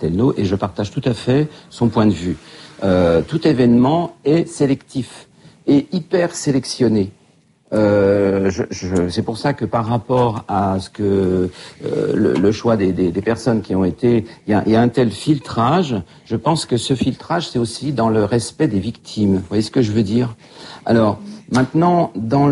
Castelnau, et je partage tout à fait son point de vue. Tout événement est sélectif et hyper sélectionné. C'est pour ça que par rapport à ce que le choix des personnes qui ont été, il y a un tel filtrage. Je pense que ce filtrage, c'est aussi dans le respect des victimes. Vous voyez ce que je veux dire? Alors maintenant, dans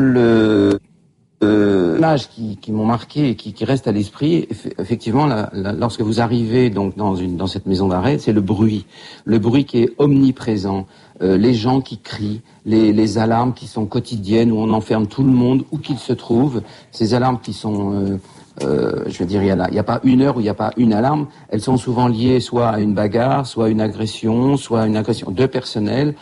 l'image qui m'ont marqué et qui reste à l'esprit, effectivement, lorsque vous arrivez donc dans cette maison d'arrêt, c'est le bruit qui est omniprésent. Les gens qui crient, les alarmes qui sont quotidiennes, où on enferme tout le monde, où qu'il se trouve. Ces alarmes qui sont, je veux dire, il y a pas une heure où il n'y a pas une alarme. Elles sont souvent liées soit à une bagarre, soit à une agression, soit à une agression de personnel.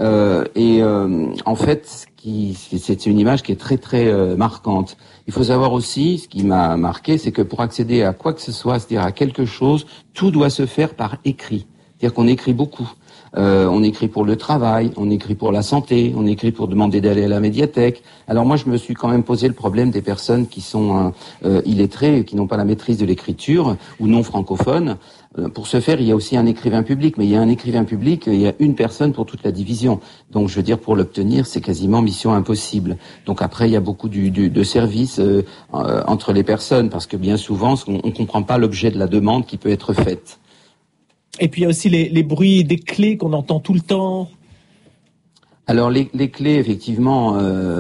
En fait, c'est une image qui est très très marquante. Il faut savoir aussi, ce qui m'a marqué, c'est que pour accéder à quoi que ce soit, c'est-à-dire à quelque chose, tout doit se faire par écrit. C'est-à-dire qu'on écrit beaucoup. On écrit pour le travail, on écrit pour la santé, on écrit pour demander d'aller à la médiathèque. Alors moi, je me suis quand même posé le problème des personnes qui sont illettrées, qui n'ont pas la maîtrise de l'écriture ou non francophones. Pour ce faire, il y a aussi un écrivain public, mais il y a un écrivain public, il y a une personne pour toute la division. Donc, je veux dire, pour l'obtenir, c'est quasiment mission impossible. Donc après, il y a beaucoup de services entre les personnes, parce que bien souvent, on ne comprend pas l'objet de la demande qui peut être faite. Et puis il y a aussi les bruits des clés qu'on entend tout le temps. Alors les clés, effectivement,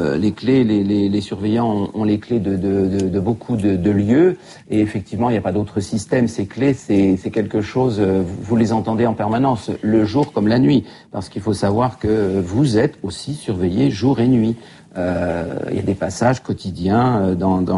les surveillants ont les clés de beaucoup de lieux, et effectivement il n'y a pas d'autre système. Ces clés, c'est quelque chose, vous les entendez en permanence, le jour comme la nuit, parce qu'il faut savoir que vous êtes aussi surveillé jour et nuit. Il y a des passages quotidiens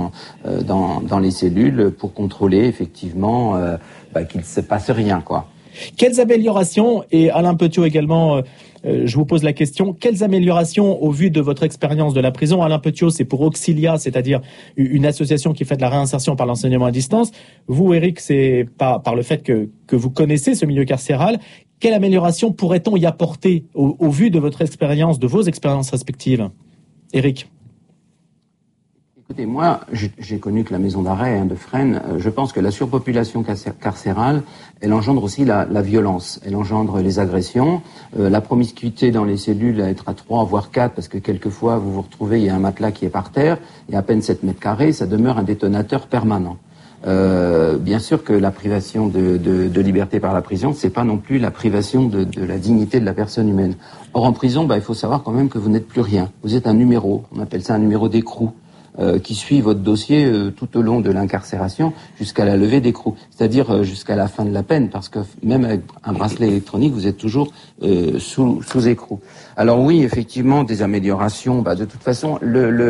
dans les cellules pour contrôler effectivement qu'il ne se passe rien, quoi. Quelles améliorations, et Alain Petiot également, je vous pose la question, quelles améliorations au vu de votre expérience de la prison? Alain Petiot, c'est pour Auxilia, c'est-à-dire une association qui fait de la réinsertion par l'enseignement à distance. Vous, Éric, c'est par le fait que vous connaissez ce milieu carcéral. Quelle amélioration pourrait-on y apporter au vu de votre expérience, de vos expériences respectives? Éric. Écoutez, moi, j'ai connu que la maison d'arrêt de Fresnes. Je pense que la surpopulation carcérale, elle engendre aussi la violence. Elle engendre les agressions, la promiscuité dans les cellules à être à 3, voire 4, parce que quelquefois, vous vous retrouvez, il y a un matelas qui est par terre, il y a à peine 7 mètres carrés, ça demeure un détonateur permanent. Bien sûr que la privation de liberté par la prison, c'est pas non plus la privation de la dignité de la personne humaine. Or, en prison, il faut savoir quand même que vous n'êtes plus rien. Vous êtes un numéro, on appelle ça un numéro d'écrou. Qui suit votre dossier tout au long de l'incarcération jusqu'à la levée d'écrou, c'est-à-dire jusqu'à la fin de la peine, parce que même avec un bracelet électronique, vous êtes toujours sous écrou. Alors oui, effectivement, des améliorations. De toute façon,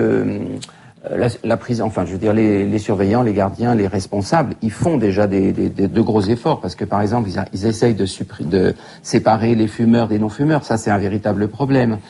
la prison, enfin, je veux dire, les surveillants, les gardiens, les responsables, ils font déjà de gros efforts, parce que par exemple, ils essayent de séparer les fumeurs des non-fumeurs. Ça, c'est un véritable problème.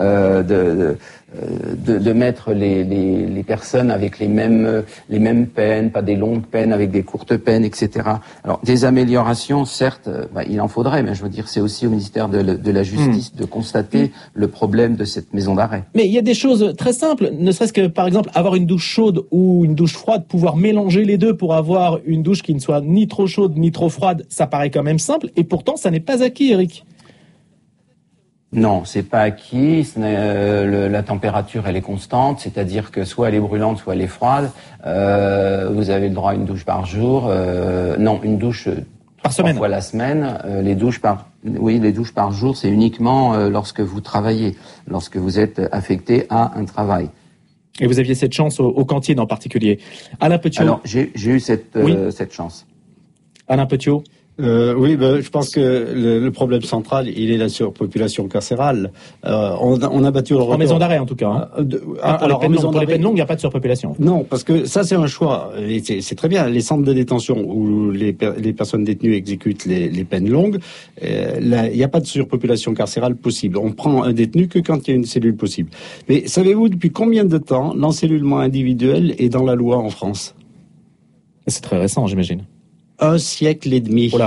De mettre les personnes avec les mêmes peines, pas des longues peines, avec des courtes peines, etc. Alors, des améliorations, certes, il en faudrait, mais je veux dire, c'est aussi au ministère de la Justice de constater le problème de cette maison d'arrêt. Mais il y a des choses très simples, ne serait-ce que, par exemple, avoir une douche chaude ou une douche froide, pouvoir mélanger les deux pour avoir une douche qui ne soit ni trop chaude ni trop froide, ça paraît quand même simple, et pourtant, ça n'est pas acquis, Éric. Non, c'est pas acquis. La température, elle est constante, c'est-à-dire que soit elle est brûlante, soit elle est froide. Vous avez le droit à une douche par jour. Non, une douche par semaine. 3 fois la semaine. Les douches par jour, c'est uniquement lorsque vous travaillez, lorsque vous êtes affecté à un travail. Et vous aviez cette chance au Cantine en particulier. Alain Petiot. Alors, j'ai eu cette chance. Alain Petiot. Oui, je pense que le problème central, il est la surpopulation carcérale. On a battu le record. En maison d'arrêt, en tout cas. Pour les peines longues, il n'y a pas de surpopulation. Non, parce que ça, c'est un choix. Et c'est très bien. Les centres de détention où les personnes détenues exécutent les peines longues, il n'y a pas de surpopulation carcérale possible. On prend un détenu que quand il y a une cellule possible. Mais savez-vous depuis combien de temps l'encellulement individuel est dans la loi en France? C'est très récent, j'imagine. 1 siècle et demi. Voilà.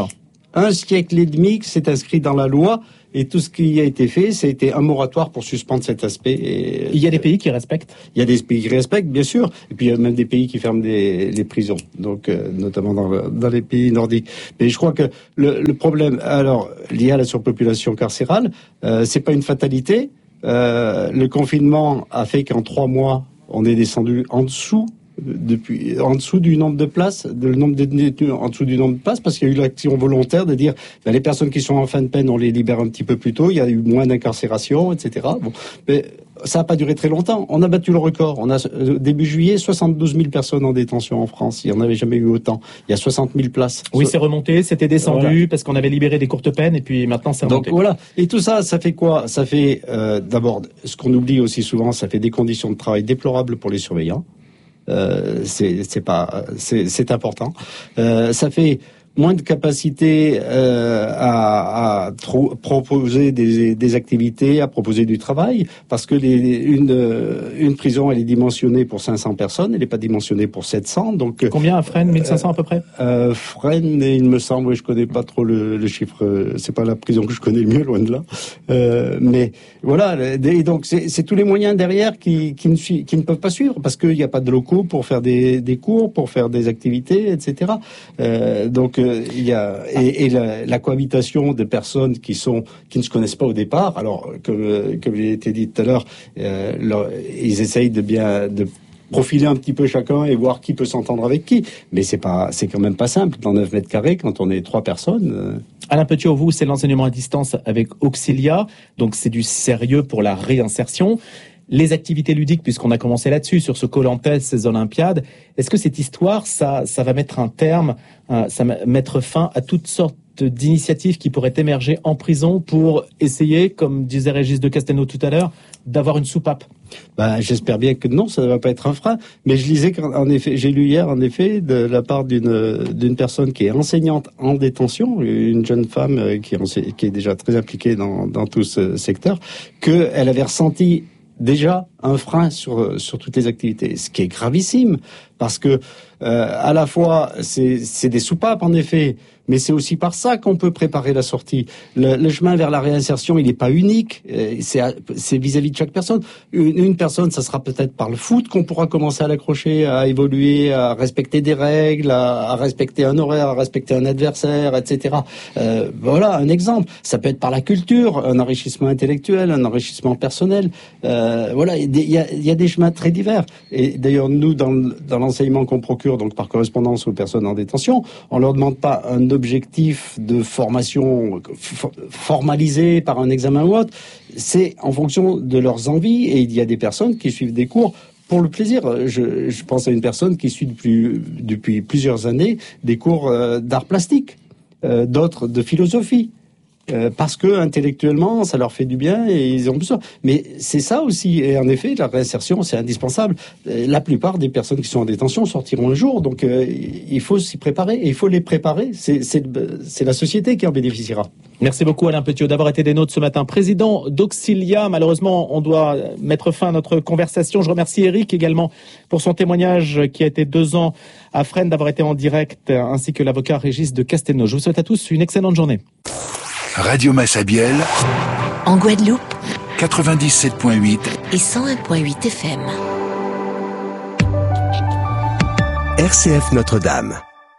1 siècle et demi que c'est inscrit dans la loi. Et tout ce qui a été fait, ça a été un moratoire pour suspendre cet aspect. Et il y a des pays qui respectent. Il y a des pays qui respectent, bien sûr. Et puis il y a même des pays qui ferment les prisons, donc notamment dans les pays nordiques. Mais je crois que le problème, alors lié à la surpopulation carcérale, c'est pas une fatalité. Le confinement a fait qu'en 3 mois, on est descendu en dessous du nombre de places, le nombre de détenus en dessous du nombre de places, parce qu'il y a eu l'action volontaire de dire les personnes qui sont en fin de peine, on les libère un petit peu plus tôt, il y a eu moins d'incarcération, etc. Bon, mais ça n'a pas duré très longtemps. On a battu le record. On a début juillet 72 000 personnes en détention en France. Il n'y en avait jamais eu autant. Il y a 60 000 places. Oui, c'est remonté, c'était descendu voilà. Parce qu'on avait libéré des courtes peines et puis maintenant c'est remonté. Donc voilà. Et tout ça, ça fait quoi ? Ça fait d'abord, ce qu'on oublie aussi souvent, ça fait des conditions de travail déplorables pour les surveillants. C'est important. Ça fait moins de capacité à proposer des activités, à proposer du travail, parce que une prison, elle est dimensionnée pour 500 personnes, elle n'est pas dimensionnée pour 700. Donc combien à Fresnes, 1500 à peu près Fresnes, il me semble, je connais pas trop le chiffre, c'est pas la prison que je connais le mieux, loin de là. Mais voilà, et donc c'est tous les moyens derrière qui ne peuvent pas suivre, parce qu'il n'y a pas de locaux pour faire des cours, pour faire des activités, etc. Donc il y a la cohabitation de personnes qui ne se connaissent pas au départ. Alors comme il a été dit tout à l'heure, ils essayent de profiler un petit peu chacun et voir qui peut s'entendre avec qui. Mais c'est quand même pas simple dans 9 mètres carrés quand on est 3 personnes. Alain Petiot, vous, c'est l'enseignement à distance avec Auxilia, donc c'est du sérieux pour la réinsertion. Les activités ludiques, puisqu'on a commencé là-dessus, sur ce Koh-Lanta, ces Olympiades, est-ce que cette histoire, ça va mettre un terme, ça va mettre fin à toutes sortes d'initiatives qui pourraient émerger en prison pour essayer, comme disait Régis de Castelnau tout à l'heure, d'avoir une soupape? J'espère bien que non, ça ne va pas être un frein. Mais je lisais j'ai lu hier, en effet, de la part d'une personne qui est enseignante en détention, une jeune femme qui est déjà très impliquée dans tout ce secteur, qu'elle avait ressenti déjà un frein sur toutes les activités, ce qui est gravissime, parce que à la fois c'est des soupapes en effet, mais c'est aussi par ça qu'on peut préparer la sortie. Le chemin vers la réinsertion, il n'est pas unique, c'est vis-à-vis de chaque personne. Une personne, ça sera peut-être par le foot qu'on pourra commencer à l'accrocher, à évoluer, à respecter des règles, à respecter un horaire, à respecter un adversaire, etc. Voilà un exemple. Ça peut être par la culture, un enrichissement intellectuel, un enrichissement personnel. Voilà, il y a des chemins très divers. Et d'ailleurs, nous, dans l'enseignement qu'on procure, donc par correspondance aux personnes en détention, on leur demande pas un objectif de formation formalisé par un examen ou autre. C'est en fonction de leurs envies, et il y a des personnes qui suivent des cours pour le plaisir. Je pense à une personne qui suit depuis plusieurs années des cours d'art plastique, d'autres de philosophie. Parce que intellectuellement ça leur fait du bien et ils ont besoin. Mais c'est ça aussi, et en effet la réinsertion c'est indispensable. La plupart des personnes qui sont en détention sortiront un jour, donc il faut s'y préparer, et il faut les préparer. C'est la société qui en bénéficiera. Merci beaucoup Alain Petiot d'avoir été des nôtres ce matin. Président d'Auxilia, malheureusement on doit mettre fin à notre conversation. Je remercie Eric également pour son témoignage qui a été 2 ans à Fresnes, d'avoir été en direct, ainsi que l'avocat Régis de Castelnau. Je vous souhaite à tous une excellente journée. Radio Massabielle, en Guadeloupe, 97.8 et 101.8 FM. RCF Notre-Dame.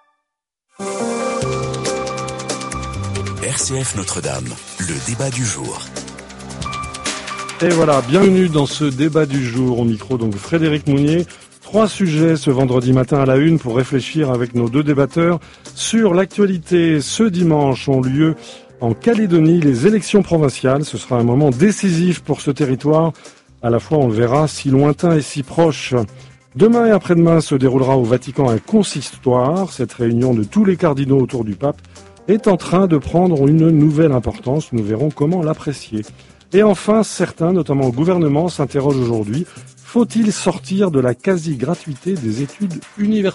RCF Notre-Dame, le débat du jour. Et voilà, bienvenue dans ce débat du jour. Au micro, donc Frédéric Mounier. 3 sujets ce vendredi matin à la une pour réfléchir avec nos 2 débatteurs sur l'actualité. Ce dimanche ont lieu en Calédonie les élections provinciales. Ce sera un moment décisif pour ce territoire. À la fois, on le verra, si lointain et si proche. Demain et après-demain se déroulera au Vatican un consistoire. Cette réunion de tous les cardinaux autour du pape est en train de prendre une nouvelle importance. Nous verrons comment l'apprécier. Et enfin, certains, notamment au gouvernement, s'interrogent aujourd'hui. Faut-il sortir de la quasi-gratuité des études universitaires ?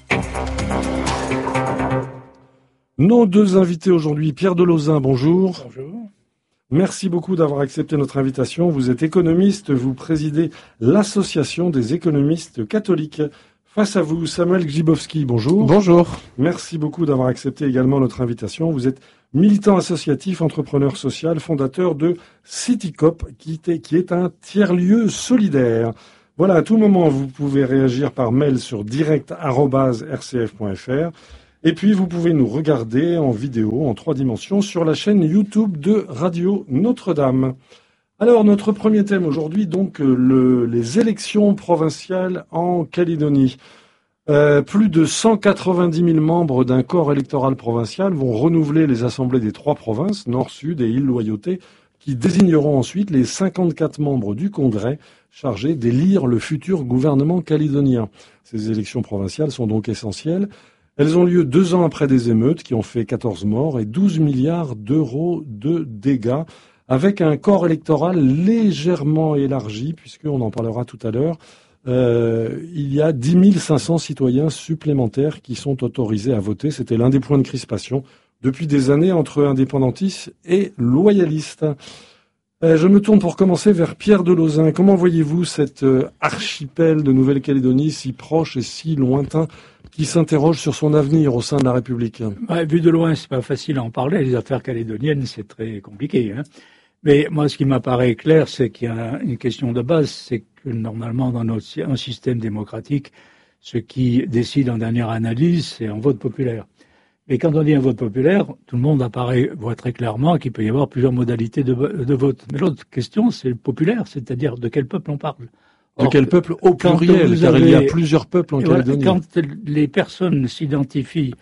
Nos 2 invités aujourd'hui, Pierre Delauzin, bonjour. Bonjour. Merci beaucoup d'avoir accepté notre invitation. Vous êtes économiste, vous présidez l'Association des économistes catholiques. Face à vous, Samuel Grzybowski, bonjour. Bonjour. Merci beaucoup d'avoir accepté également notre invitation. Vous êtes militant associatif, entrepreneur social, fondateur de CityCoop, qui est un tiers-lieu solidaire. Voilà, à tout moment, vous pouvez réagir par mail sur direct@rcf.fr. Et puis, vous pouvez nous regarder en vidéo, en 3 dimensions, sur la chaîne YouTube de Radio Notre-Dame. Alors, notre premier thème aujourd'hui, donc, les élections provinciales en Calédonie. Plus de 190 000 membres d'un corps électoral provincial vont renouveler les assemblées des 3 provinces, Nord, Sud et Île-Loyauté, qui désigneront ensuite les 54 membres du Congrès chargés d'élire le futur gouvernement calédonien. Ces élections provinciales sont donc essentielles. Elles ont lieu 2 ans après des émeutes qui ont fait 14 morts et 12 milliards d'euros de dégâts, avec un corps électoral légèrement élargi, puisqu'on en parlera tout à l'heure. Il y a 10 500 citoyens supplémentaires qui sont autorisés à voter. C'était l'un des points de crispation depuis des années entre indépendantistes et loyalistes. Je me tourne pour commencer vers Pierre Delauzin. Comment voyez-vous cet archipel de Nouvelle-Calédonie si proche et si lointain qui s'interroge sur son avenir au sein de la République? Vu de loin, c'est pas facile à en parler. Les affaires calédoniennes, c'est très compliqué. Mais moi, ce qui m'apparaît clair, c'est qu'il y a une question de base, c'est que normalement, dans un système démocratique, ce qui décide en dernière analyse, c'est un vote populaire. Et quand on dit un vote populaire, tout le monde voit très clairement qu'il peut y avoir plusieurs modalités de vote. Mais l'autre question, c'est le populaire, c'est-à-dire de quel peuple on parle. De quel peuple au pluriel, car il y a plusieurs peuples en Calédonie. Quand les personnes ne s'identifient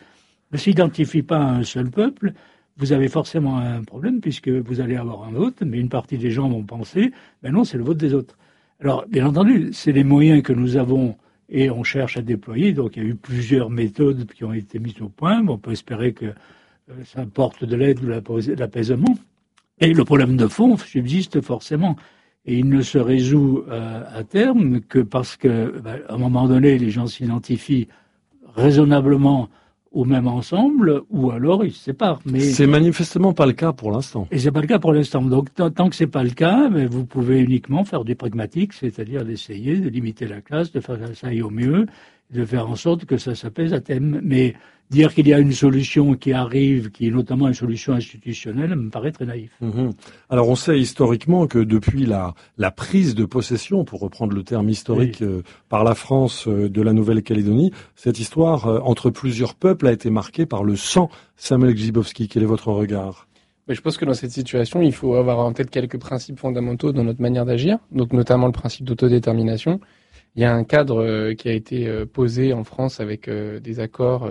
pas à un seul peuple, vous avez forcément un problème, puisque vous allez avoir un vote, mais une partie des gens vont penser, ben non, c'est le vote des autres. Alors, bien entendu, c'est les moyens que nous avons et on cherche à déployer. Donc, il y a eu plusieurs méthodes qui ont été mises au point. On peut espérer que ça apporte de l'aide ou de l'apaisement. Et le problème de fond subsiste forcément. Et il ne se résout à terme que parce que, à un moment donné, les gens s'identifient raisonnablement ou même ensemble, ou alors ils se séparent. Mais c'est manifestement pas le cas pour l'instant. Et c'est pas le cas pour l'instant. Donc tant que c'est pas le cas, mais vous pouvez uniquement faire du pragmatique, c'est-à-dire d'essayer de limiter la classe, de faire que ça aille au mieux, de faire en sorte que ça s'apaise à thème. Mais dire qu'il y a une solution qui arrive, qui est notamment une solution institutionnelle, me paraît très naïf. Alors on sait historiquement que depuis la prise de possession, pour reprendre le terme historique, par la France de la Nouvelle-Calédonie, cette histoire entre plusieurs peuples a été marquée par le sang. Samuel Grzybowski, quel est votre regard? Mais je pense que dans cette situation, il faut avoir en tête quelques principes fondamentaux dans notre manière d'agir, donc notamment le principe d'autodétermination. Il y a un cadre qui a été posé en France avec des accords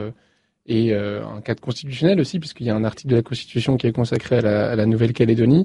et un cadre constitutionnel aussi, puisqu'il y a un article de la Constitution qui est consacré à la Nouvelle-Calédonie.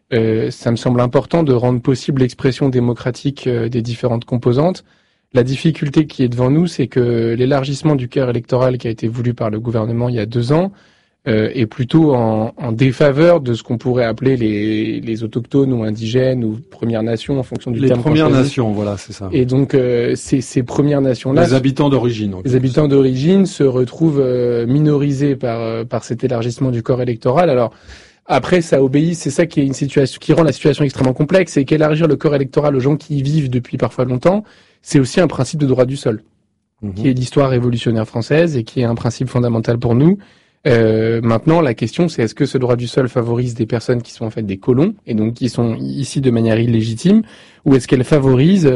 Ça me semble important de rendre possible l'expression démocratique des différentes composantes. La difficulté qui est devant nous, c'est que l'élargissement du corps électoral qui a été voulu par le gouvernement il y a 2 ans est plutôt en défaveur de ce qu'on pourrait appeler les autochtones ou indigènes ou Premières Nations en fonction du terme. Les Premières Nations, voilà, c'est ça. Et donc ces Premières Nations-là, les habitants d'origine. Les habitants d'origine se retrouvent minorisés par cet élargissement du corps électoral. Alors après, ça obéit, c'est ça qui est une situation qui rend la situation extrêmement complexe, c'est qu'élargir le corps électoral aux gens qui y vivent depuis parfois longtemps, c'est aussi un principe de droit du sol, qui est l'histoire révolutionnaire française et qui est un principe fondamental pour nous. Maintenant, la question, c'est est-ce que ce droit du sol favorise des personnes qui sont en fait des colons et donc qui sont ici de manière illégitime, ou est-ce qu'elle favorise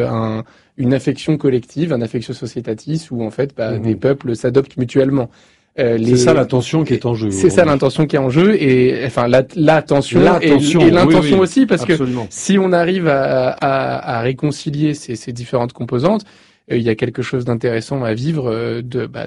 une affection collective, un affectio societatis, où en fait des peuples s'adoptent mutuellement. C'est ça la tension qui est en jeu. C'est ça l'intention qui est en jeu, et enfin la tension et l'intention aussi, parce absolument. Que si on arrive à réconcilier ces différentes composantes, il y a quelque chose d'intéressant à vivre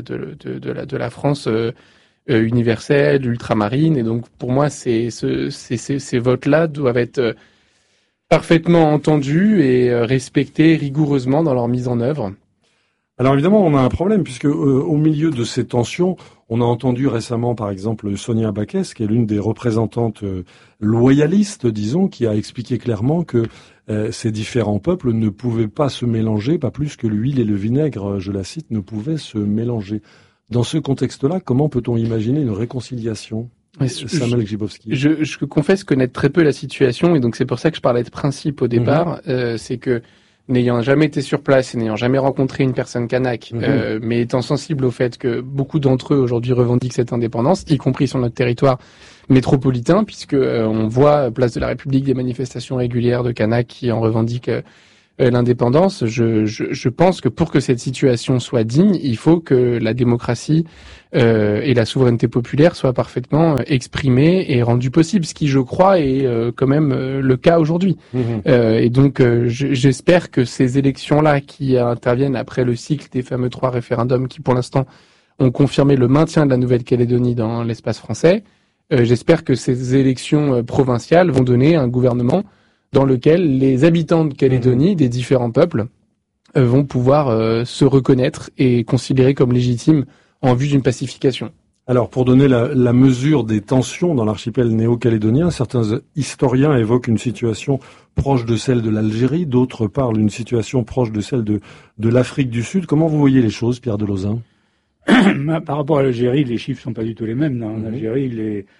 de la France universelle, ultramarine, et donc pour moi ces votes-là doivent être parfaitement entendus et respectés rigoureusement dans leur mise en œuvre. Alors évidemment, on a un problème, puisque au milieu de ces tensions, on a entendu récemment, par exemple, Sonia Backès, qui est l'une des représentantes loyalistes, disons, qui a expliqué clairement que ces différents peuples ne pouvaient pas se mélanger, pas plus que l'huile et le vinaigre, je la cite, ne pouvaient se mélanger. Dans ce contexte-là, comment peut-on imaginer une réconciliation ? Samuel Grzybowski. Je confesse connaître très peu la situation, et donc c'est pour ça que je parlais de principe au départ. C'est que n'ayant jamais été sur place et n'ayant jamais rencontré une personne kanak, mais étant sensible au fait que beaucoup d'entre eux aujourd'hui revendiquent cette indépendance, y compris sur notre territoire métropolitain, puisque on voit place de la République des manifestations régulières de kanak qui en revendiquent l'indépendance. Je pense que pour que cette situation soit digne, il faut que la démocratie et la souveraineté populaire soient parfaitement exprimées et rendues possibles, ce qui, je crois, est quand même le cas aujourd'hui. Et donc, j'espère que ces élections-là qui interviennent après le cycle des fameux 3 référendums qui, pour l'instant, ont confirmé le maintien de la Nouvelle-Calédonie dans l'espace français, j'espère que ces élections provinciales vont donner un gouvernement dans lequel les habitants de Calédonie, des différents peuples, vont pouvoir se reconnaître et considérer comme légitimes en vue d'une pacification. Alors, pour donner la mesure des tensions dans l'archipel néo-calédonien, certains historiens évoquent une situation proche de celle de l'Algérie, d'autres parlent d'une situation proche de celle de l'Afrique du Sud. Comment vous voyez les choses, Pierre Delauzin ? Par rapport à l'Algérie, les chiffres sont pas du tout les mêmes. En Algérie,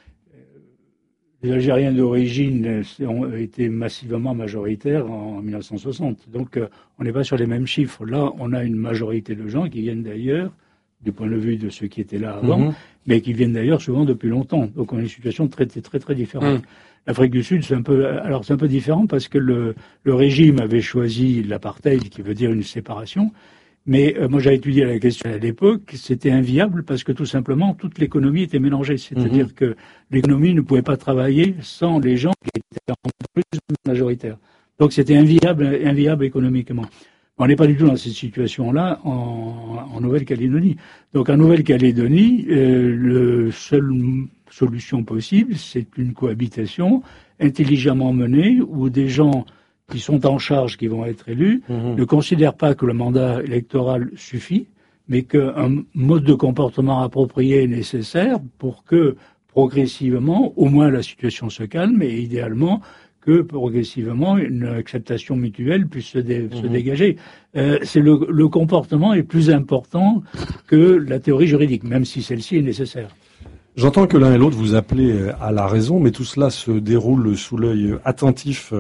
les Algériens d'origine ont été massivement majoritaires en 1960. Donc, on n'est pas sur les mêmes chiffres. Là, on a une majorité de gens qui viennent d'ailleurs, du point de vue de ceux qui étaient là avant, mais qui viennent d'ailleurs souvent depuis longtemps. Donc, on a une situation très, très, très différente. L'Afrique du Sud, c'est un peu différent parce que le régime avait choisi l'apartheid, qui veut dire une séparation. Mais moi, j'ai étudié la question à l'époque, c'était inviable parce que tout simplement, toute l'économie était mélangée. C'est-à-dire que l'économie ne pouvait pas travailler sans les gens qui étaient en plus majoritaires. Donc c'était inviable économiquement. On n'est pas du tout dans cette situation-là en Nouvelle-Calédonie. Donc en Nouvelle-Calédonie, la seule solution possible, c'est une cohabitation intelligemment menée où des gens qui sont en charge, qui vont être élus, ne considèrent pas que le mandat électoral suffit, mais qu'un mode de comportement approprié est nécessaire pour que, progressivement, au moins la situation se calme et idéalement que, progressivement, une acceptation mutuelle puisse se dégager. C'est le comportement est plus important que la théorie juridique, même si celle-ci est nécessaire. J'entends que l'un et l'autre vous appelez à la raison, mais tout cela se déroule sous l'œil attentif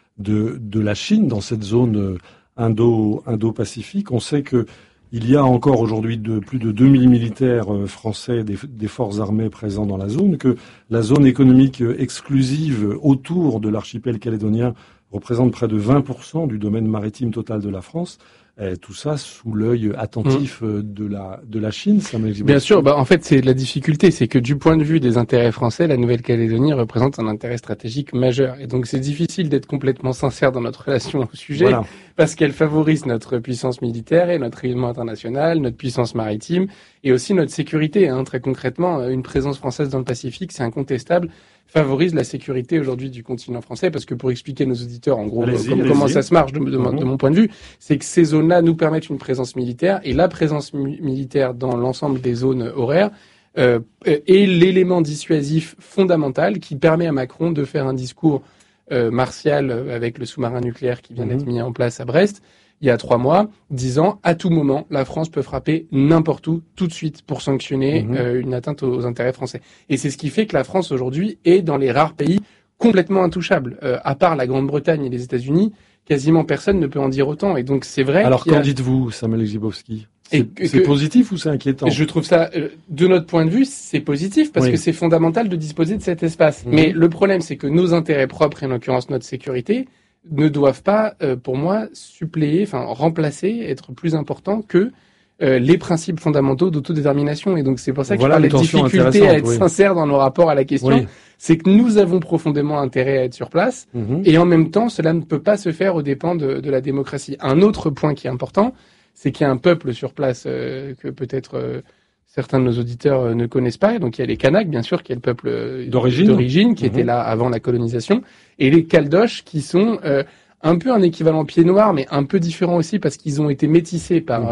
de la Chine dans cette zone Indo-Pacifique. On sait que il y a encore aujourd'hui plus de 2000 militaires français des forces armées présents dans la zone, que la zone économique exclusive autour de l'archipel calédonien représente près de 20% du domaine maritime total de la France. Tout ça sous l'œil attentif de la Chine. Bien sûr, en fait, c'est la difficulté, c'est que du point de vue des intérêts français, la Nouvelle-Calédonie représente un intérêt stratégique majeur. Et donc, c'est difficile d'être complètement sincère dans notre relation au sujet, parce qu'elle favorise notre puissance militaire et notre rayonnement international, notre puissance maritime, et aussi notre sécurité. Très concrètement, une présence française dans le Pacifique, c'est incontestable, favorise la sécurité aujourd'hui du continent français, parce que pour expliquer nos auditeurs, en gros, comment ça se marche de mon point de vue, c'est que ces zones-là nous permettent une présence militaire, et la présence militaire dans l'ensemble des zones horaires est l'élément dissuasif fondamental qui permet à Macron de faire un discours martial avec le sous-marin nucléaire qui vient d'être mis en place à Brest il y a 3 mois, disant à tout moment la France peut frapper n'importe où tout de suite pour sanctionner une atteinte aux intérêts français. Et c'est ce qui fait que la France aujourd'hui est dans les rares pays complètement intouchables. À part la Grande-Bretagne et les États-Unis, quasiment personne ne peut en dire autant. Et donc c'est vrai. Alors qu'en dites-vous, Samuel Grzybowski ? C'est positif ou c'est inquiétant ? Je trouve ça, de notre point de vue, c'est positif parce que c'est fondamental de disposer de cet espace. Mais le problème, c'est que nos intérêts propres, et en l'occurrence notre sécurité, ne doivent pas, pour moi, remplacer, être plus importants que les principes fondamentaux d'autodétermination. Et donc c'est pour ça que je parlais de difficulté à être sincère dans nos rapports à la question. C'est que nous avons profondément intérêt à être sur place, et en même temps, cela ne peut pas se faire aux dépens de la démocratie. Un autre point qui est important, c'est qu'il y a un peuple sur place que peut-être certains de nos auditeurs ne connaissent pas. Et donc il y a les Kanaks, bien sûr, qui est le peuple d'origine qui était là avant la colonisation, et les Caldoches qui sont un peu un équivalent pied noir, mais un peu différent aussi parce qu'ils ont été métissés par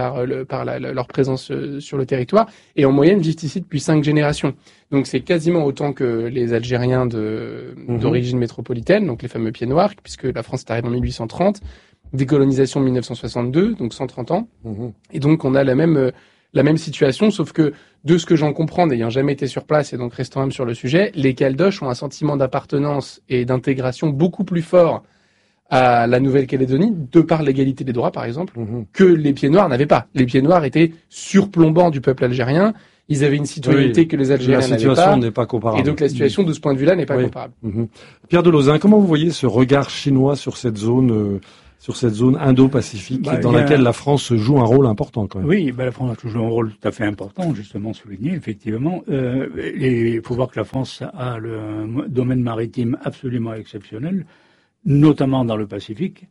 leur présence sur le territoire, et en moyenne vivent ici depuis 5 générations. Donc c'est quasiment autant que les Algériens d'origine métropolitaine, donc les fameux pieds noirs, puisque la France est arrivée en 1830, décolonisation 1962, donc 130 ans, et donc on a la même situation, sauf que de ce que j'en comprends, n'ayant jamais été sur place et donc restant même sur le sujet, les Caldoches ont un sentiment d'appartenance et d'intégration beaucoup plus fort à la Nouvelle-Calédonie, de par l'égalité des droits, par exemple, que les pieds noirs n'avaient pas. Les pieds noirs étaient surplombants du peuple algérien. Ils avaient une citoyenneté que les Algériens n'avaient pas. La situation n'est pas comparable. Et donc la situation de ce point de vue-là n'est pas comparable. Pierre Delozin, comment vous voyez ce regard chinois sur cette zone Indo-Pacifique dans laquelle la France joue un rôle important quand même? Oui, la France joue un rôle tout à fait important, justement souligné, effectivement. Il faut voir que la France a un domaine maritime absolument exceptionnel, notamment dans le Pacifique.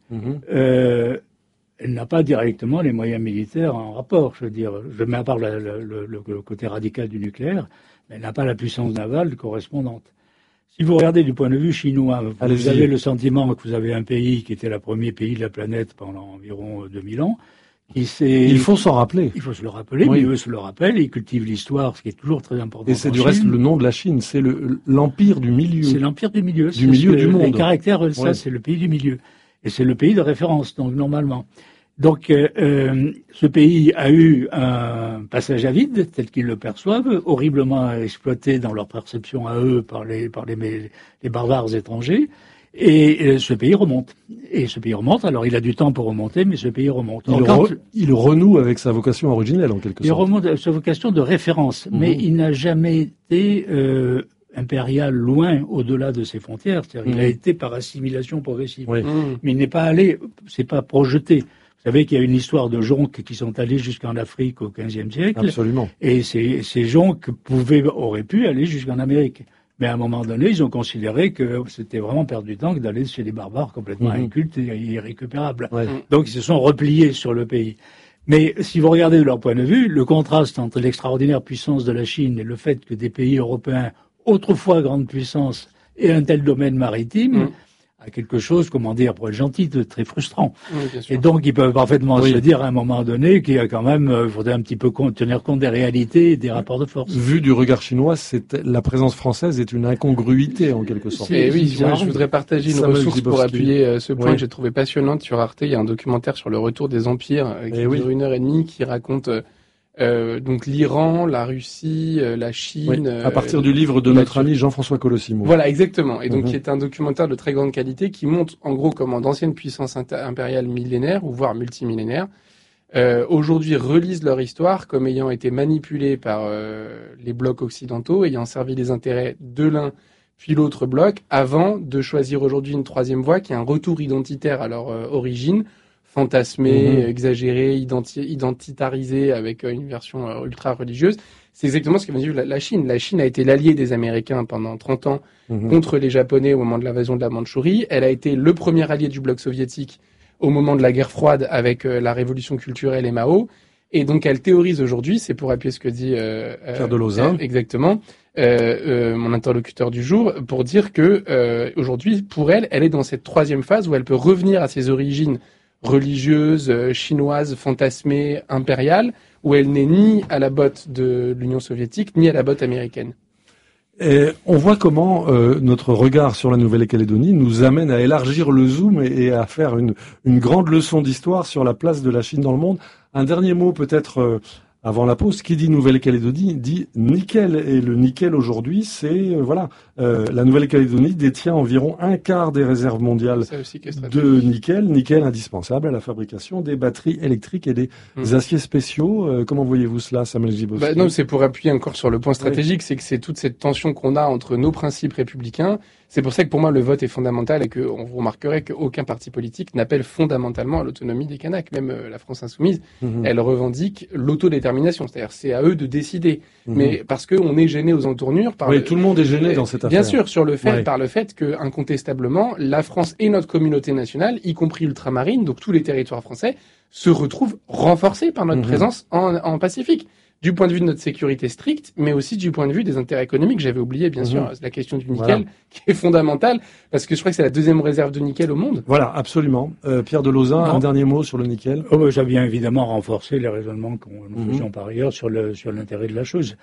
Elle n'a pas directement les moyens militaires en rapport, je veux dire. Je mets à part le côté radical du nucléaire, mais elle n'a pas la puissance navale correspondante. Si vous regardez du point de vue chinois, vous avez le sentiment que vous avez un pays qui était le premier pays de la planète pendant environ 2000 ans. Il faut s'en rappeler. Il faut se le rappeler, mais eux se le rappellent, ils cultivent l'histoire, ce qui est toujours très important. Et c'est du reste le nom de la Chine, c'est l'empire du milieu. C'est l'empire du milieu. Du milieu du monde. Les caractères, ça, c'est le pays du milieu. Et c'est le pays de référence, donc normalement. Donc, ce pays a eu un passage à vide, tel qu'ils le perçoivent, horriblement exploité dans leur perception à eux par les barbares étrangers. Et ce pays remonte. Et ce pays remonte, alors il a du temps pour remonter, mais ce pays remonte. Il renoue avec sa vocation originelle, en quelque sorte. Il remonte avec sa vocation de référence, mais il n'a jamais été impérial loin au-delà de ses frontières. C'est-à-dire, il a été par assimilation progressive. Mais il n'est pas allé, c'est pas projeté. Vous savez qu'il y a une histoire de jonques qui sont allés jusqu'en Afrique au XVe siècle. Absolument. Et ces jonques auraient pu aller jusqu'en Amérique. Mais à un moment donné, ils ont considéré que c'était vraiment perdre du temps que d'aller chez des barbares complètement incultes et irrécupérables. Donc ils se sont repliés sur le pays. Mais si vous regardez de leur point de vue, le contraste entre l'extraordinaire puissance de la Chine et le fait que des pays européens, autrefois grande puissance, aient un tel domaine maritime, a quelque chose, comment dire, pour être gentil, de très frustrant. Et donc, ils peuvent parfaitement se dire à un moment donné qu'il y a quand même, faudrait un petit peu tenir compte des réalités et des rapports de force. Vu du regard chinois, la présence française est une incongruité, en quelque sorte. Et oui, moi, je voudrais partager une ressource pour appuyer ce point que j'ai trouvé passionnant sur Arte. Il y a un documentaire sur le retour des empires qui dure 1h30 qui raconte donc l'Iran, la Russie, la Chine. À partir du livre de notre ami Jean-François Colosimo. Voilà, exactement. Et donc, qui est un documentaire de très grande qualité qui montre, en gros, comment d'anciennes puissances impériales millénaires, ou voire multimillénaires, aujourd'hui relisent leur histoire comme ayant été manipulées par les blocs occidentaux, ayant servi les intérêts de l'un puis l'autre bloc, avant de choisir aujourd'hui une troisième voie qui est un retour identitaire à leur origine, fantasmé, exagéré, identitarisé avec une version ultra-religieuse. C'est exactement ce que veut dire la Chine. La Chine a été l'allié des Américains pendant 30 ans contre les Japonais au moment de l'invasion de la Mandchourie. Elle a été le premier allié du bloc soviétique au moment de la guerre froide avec la révolution culturelle et Mao. Et donc elle théorise aujourd'hui, c'est pour appuyer ce que dit Pierre Delozin. Exactement, mon interlocuteur du jour, pour dire que aujourd'hui, pour elle, elle est dans cette troisième phase où elle peut revenir à ses origines religieuse, chinoise, fantasmée, impériale, où elle n'est ni à la botte de l'Union soviétique, ni à la botte américaine. Et on voit comment notre regard sur la Nouvelle-Calédonie nous amène à élargir le zoom et à faire une grande leçon d'histoire sur la place de la Chine dans le monde. Un dernier mot peut-être avant la pause. Qui dit Nouvelle-Calédonie dit nickel. Et le nickel aujourd'hui, c'est la Nouvelle-Calédonie détient environ un quart des réserves mondiales de nickel indispensable à la fabrication des batteries électriques et des aciers spéciaux. Comment voyez-vous cela, Samuel Zibowski? Non, c'est pour appuyer encore sur le point stratégique, c'est que c'est toute cette tension qu'on a entre nos principes républicains. C'est pour ça que pour moi le vote est fondamental et qu'on vous remarquerait qu'aucun parti politique n'appelle fondamentalement à l'autonomie des Kanaks. Même la France Insoumise, elle revendique l'autodétermination, c'est-à-dire c'est à eux de décider. Mais parce qu'on est gêné aux entournures par tout le monde est gêné dans cette affaire. Bien sûr, sur le fait, par le fait que incontestablement la France et notre communauté nationale, y compris ultramarine, donc tous les territoires français, se retrouvent renforcés par notre présence en Pacifique. Du point de vue de notre sécurité stricte, mais aussi du point de vue des intérêts économiques. J'avais oublié, bien sûr, la question du nickel, qui est fondamentale, parce que je crois que c'est la deuxième réserve de nickel au monde. Voilà, absolument. Pierre Delozin, un dernier mot sur le nickel. Ça vient évidemment renforcer les raisonnements que nous faisions par ailleurs sur l'intérêt de la chose.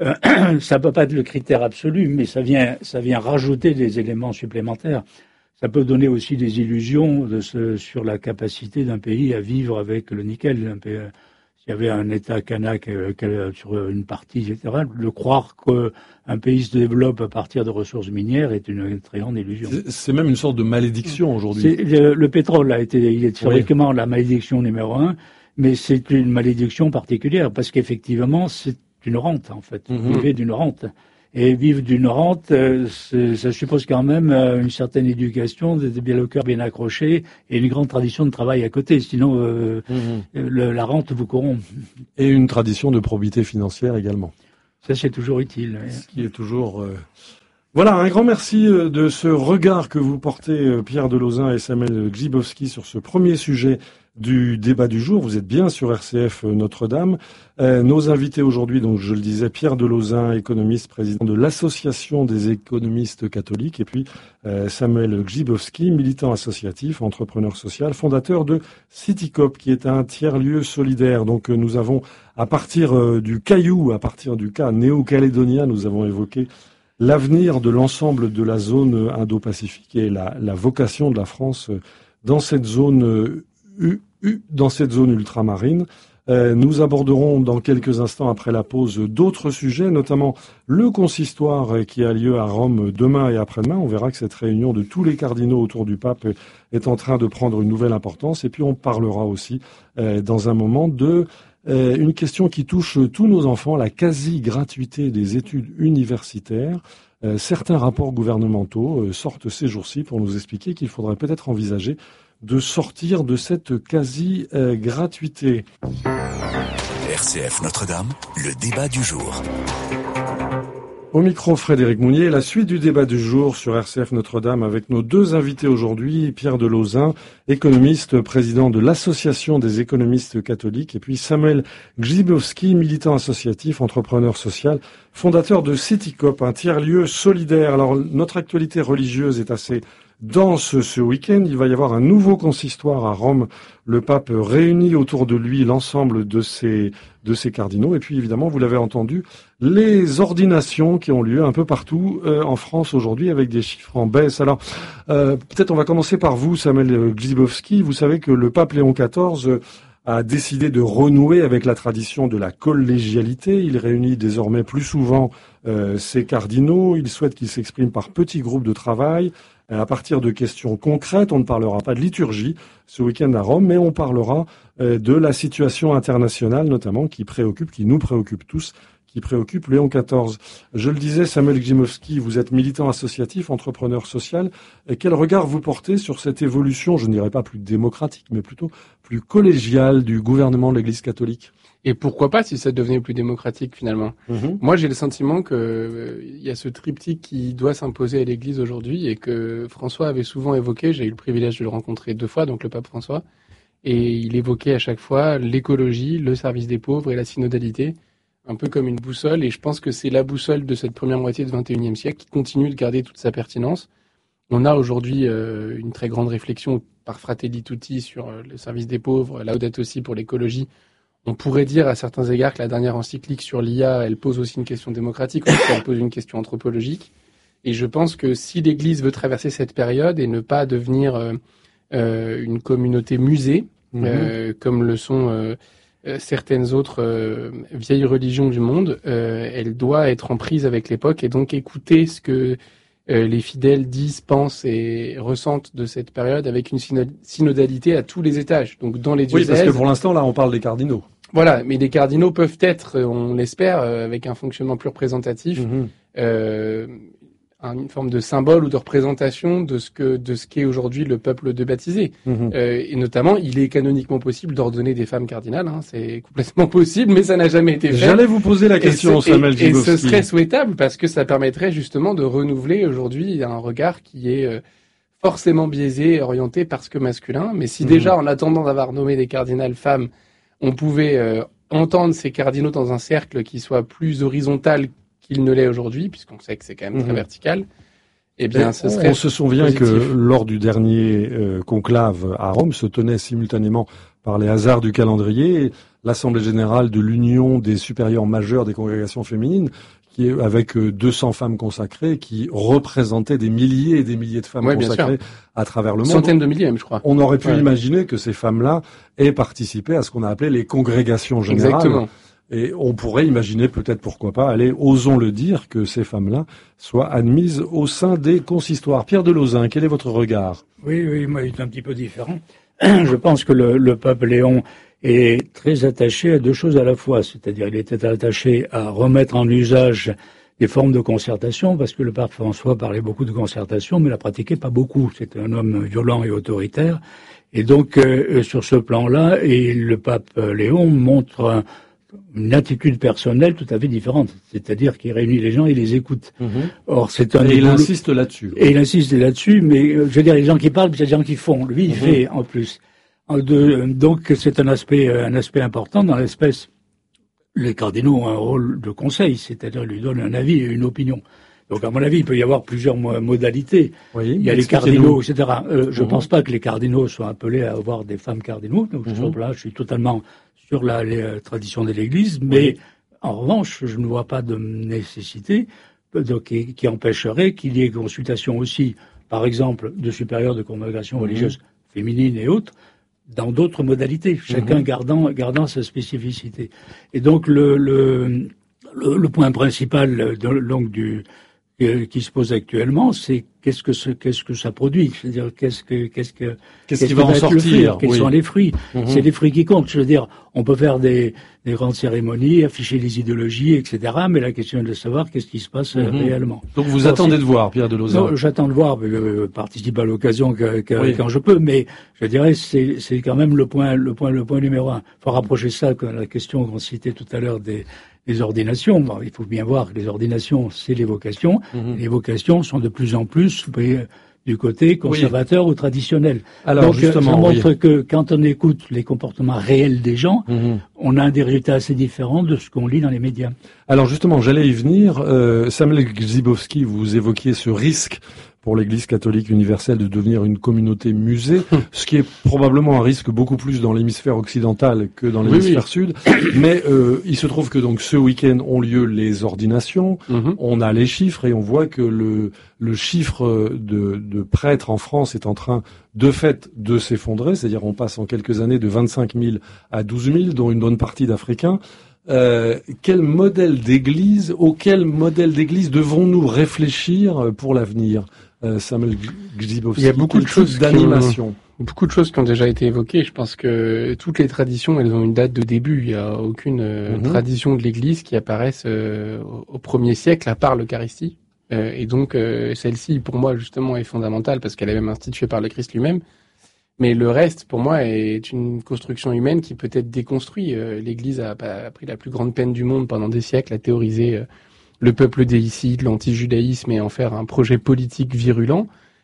Ça peut pas être le critère absolu, mais ça vient rajouter des éléments supplémentaires. Ça peut donner aussi des illusions sur la capacité d'un pays à vivre avec le nickel. Si qu'il y avait un État kanak sur une partie, etc. De croire qu'un pays se développe à partir de ressources minières est une très grande illusion. C'est même une sorte de malédiction aujourd'hui. Le pétrole il est théoriquement la malédiction numéro 1, mais c'est une malédiction particulière parce qu'effectivement c'est une rente en fait. Vous vivez d'une rente. Et vivre d'une rente, ça suppose quand même une certaine éducation, le cœur bien accroché et une grande tradition de travail à côté. Sinon, la rente vous corrompt. Et une tradition de probité financière également. Ça, c'est toujours utile. Ce qui est toujours... Voilà, un grand merci de ce regard que vous portez, Pierre Delauzin et Samuel Grzybowski, sur ce premier sujet du débat du jour. Vous êtes bien sur RCF Notre-Dame. Nos invités aujourd'hui, donc je le disais, Pierre Delauzin, économiste, président de l'Association des économistes catholiques, et puis Samuel Grzybowski, militant associatif, entrepreneur social, fondateur de CityCoop, qui est un tiers-lieu solidaire. Donc nous avons, à partir du caillou, à partir du cas néo-calédonien, nous avons évoqué l'avenir de l'ensemble de la zone Indo-Pacifique et la vocation de la France dans cette zone ultramarine. Nous aborderons dans quelques instants après la pause d'autres sujets, notamment le consistoire qui a lieu à Rome demain et après-demain. On verra que cette réunion de tous les cardinaux autour du pape est en train de prendre une nouvelle importance. Et puis on parlera aussi dans un moment de une question qui touche tous nos enfants, la quasi-gratuité des études universitaires. Certains rapports gouvernementaux sortent ces jours-ci pour nous expliquer qu'il faudrait peut-être envisager de sortir de cette quasi-gratuité. RCF Notre-Dame, le débat du jour. Au micro, Frédéric Mounier, la suite du débat du jour sur RCF Notre-Dame avec nos deux invités aujourd'hui, Pierre Delauzin, économiste, président de l'Association des économistes catholiques, et puis Samuel Grzybowski, militant associatif, entrepreneur social, fondateur de CityCoop, un tiers-lieu solidaire. Alors, notre actualité religieuse est assez dense ce week-end. Il va y avoir un nouveau consistoire à Rome. Le pape réunit autour de lui l'ensemble de ses cardinaux. Et puis, évidemment, vous l'avez entendu, les ordinations qui ont lieu un peu partout en France aujourd'hui avec des chiffres en baisse. Alors, peut-être on va commencer par vous, Samuel Grzybowski. Vous savez que le pape Léon XIV a décidé de renouer avec la tradition de la collégialité. Il réunit désormais plus souvent ses cardinaux. Il souhaite qu'ils s'expriment par petits groupes de travail, à partir de questions concrètes. On ne parlera pas de liturgie ce week-end à Rome, mais on parlera de la situation internationale notamment qui nous préoccupe tous, qui préoccupe Léon XIV. Je le disais, Samuel Grzybowski, vous êtes militant associatif, entrepreneur social. Et quel regard vous portez sur cette évolution, je ne dirais pas plus démocratique, mais plutôt plus collégiale du gouvernement de l'Église catholique ? Et pourquoi pas si ça devenait plus démocratique finalement. Moi j'ai le sentiment que il y a ce triptyque qui doit s'imposer à l'Église aujourd'hui et que François avait souvent évoqué. J'ai eu le privilège de le rencontrer 2 fois, donc le pape François, et il évoquait à chaque fois l'écologie, le service des pauvres et la synodalité, un peu comme une boussole. Et je pense que c'est la boussole de cette première moitié du XXIe siècle qui continue de garder toute sa pertinence. On a aujourd'hui une très grande réflexion par Fratelli Tutti sur le service des pauvres, Laudato Si pour l'écologie. On pourrait dire à certains égards que la dernière encyclique sur l'IA, elle pose aussi une question démocratique, elle pose une question anthropologique. Et je pense que si l'Église veut traverser cette période et ne pas devenir une communauté musée, comme le sont certaines autres vieilles religions du monde, elle doit être en prise avec l'époque et donc écouter ce que les fidèles disent, pensent et ressentent de cette période avec une synodalité à tous les étages. Donc dans les diocèses. Oui, parce que pour l'instant, là, on parle des cardinaux. Voilà, mais les cardinaux peuvent être, on l'espère, avec un fonctionnement plus représentatif, une forme de symbole ou de représentation de ce qu'est aujourd'hui le peuple de baptisés. Et notamment, il est canoniquement possible d'ordonner des femmes cardinales. C'est complètement possible, mais ça n'a jamais été fait. J'allais vous poser la question, Samuel Grzybowski. Et ce serait souhaitable parce que ça permettrait justement de renouveler aujourd'hui un regard qui est forcément biaisé, orienté parce que masculin. Mais si déjà, en attendant d'avoir nommé des cardinales femmes, on pouvait entendre ces cardinaux dans un cercle qui soit plus horizontal qu'il ne l'est aujourd'hui, puisqu'on sait que c'est quand même très vertical, eh bien, ce serait on se souvient positif. Que lors du dernier conclave à Rome se tenait simultanément, par les hasards du calendrier, l'Assemblée générale de l'Union des supérieurs majeurs des congrégations féminines, qui est avec 200 femmes consacrées, qui représentaient des milliers et des milliers de femmes consacrées à travers le monde. Centaines de milliers, même, je crois. On aurait pu imaginer que ces femmes-là aient participé à ce qu'on a appelé les congrégations générales. Exactement. Et on pourrait imaginer, peut-être pourquoi pas, osons le dire, que ces femmes-là soient admises au sein des consistoires. Pierre Delauzin, quel est votre regard? Oui, moi, il est un petit peu différent. Je pense que le pape Léon est très attaché à deux choses à la fois. C'est-à-dire, il était attaché à remettre en usage des formes de concertation, parce que le pape François parlait beaucoup de concertation, mais la pratiquait pas beaucoup. C'était un homme violent et autoritaire. Et donc, sur ce plan-là, et le pape Léon montre une attitude personnelle tout à fait différente, c'est-à-dire qu'il réunit les gens et les écoute. Or, c'est un. Et il insiste là-dessus. Et il insiste là-dessus, mais je veux dire, les gens qui parlent, c'est les gens qui font. Lui, il fait en plus. Donc, c'est un aspect important dans l'espèce. Les cardinaux ont un rôle de conseil, c'est-à-dire lui donnent un avis et une opinion. Donc, à mon avis, il peut y avoir plusieurs modalités. Oui, il y a les cardinaux, etc. Je pense pas que les cardinaux soient appelés à avoir des femmes cardinaux. Donc, là, je suis totalement sur les traditions de l'Église, mais en revanche, je ne vois pas de nécessité qui empêcherait qu'il y ait consultation aussi, par exemple, de supérieurs de congrégations religieuses féminines et autres, dans d'autres modalités, chacun gardant sa spécificité. Et donc le point principal qui se pose actuellement, c'est qu'est-ce que ça produit, c'est-à-dire qu'est-ce qui va en sortir, quels sont les fruits. C'est les fruits qui comptent. Je veux dire, on peut faire des grandes cérémonies, afficher les idéologies, etc. Mais la question est de savoir qu'est-ce qui se passe réellement. Donc vous attendez de voir, Pierre Delauzin. Non, j'attends de voir, je participe à l'occasion quand je peux, mais je dirais c'est quand même le point numéro 1. Faut rapprocher ça que la question qu'on citait tout à l'heure des ordinations. Bon, il faut bien voir que les ordinations, c'est les vocations. Les vocations sont de plus en plus du côté conservateur ou traditionnel. Alors, donc, justement, ça montre que quand on écoute les comportements réels des gens, on a des résultats assez différents de ce qu'on lit dans les médias. Alors justement, j'allais y venir. Samuel Grzybowski, vous évoquiez ce risque pour l'Église catholique universelle de devenir une communauté musée, ce qui est probablement un risque beaucoup plus dans l'hémisphère occidental que dans l'hémisphère sud. Mais il se trouve que donc ce week-end ont lieu les ordinations, on a les chiffres et on voit que le chiffre de prêtres en France est en train de fait de s'effondrer, c'est-à-dire on passe en quelques années de 25 000 à 12 000, dont une bonne partie d'Africains. Auquel modèle d'église devons-nous réfléchir pour l'avenir, Samuel Grzybowski? Il y a beaucoup de choses d'animation. Beaucoup de choses qui ont déjà été évoquées. Je pense que toutes les traditions, elles ont une date de début. Il n'y a aucune tradition de l'Église qui apparaisse au 1er siècle, à part l'Eucharistie. Et donc, celle-ci, pour moi, justement, est fondamentale parce qu'elle est même instituée par le Christ lui-même. Mais le reste, pour moi, est une construction humaine qui peut être déconstruite. L'Église a pris la plus grande peine du monde pendant des siècles à théoriser le peuple déicide, l'anti-judaïsme et en faire un projet politique virulent.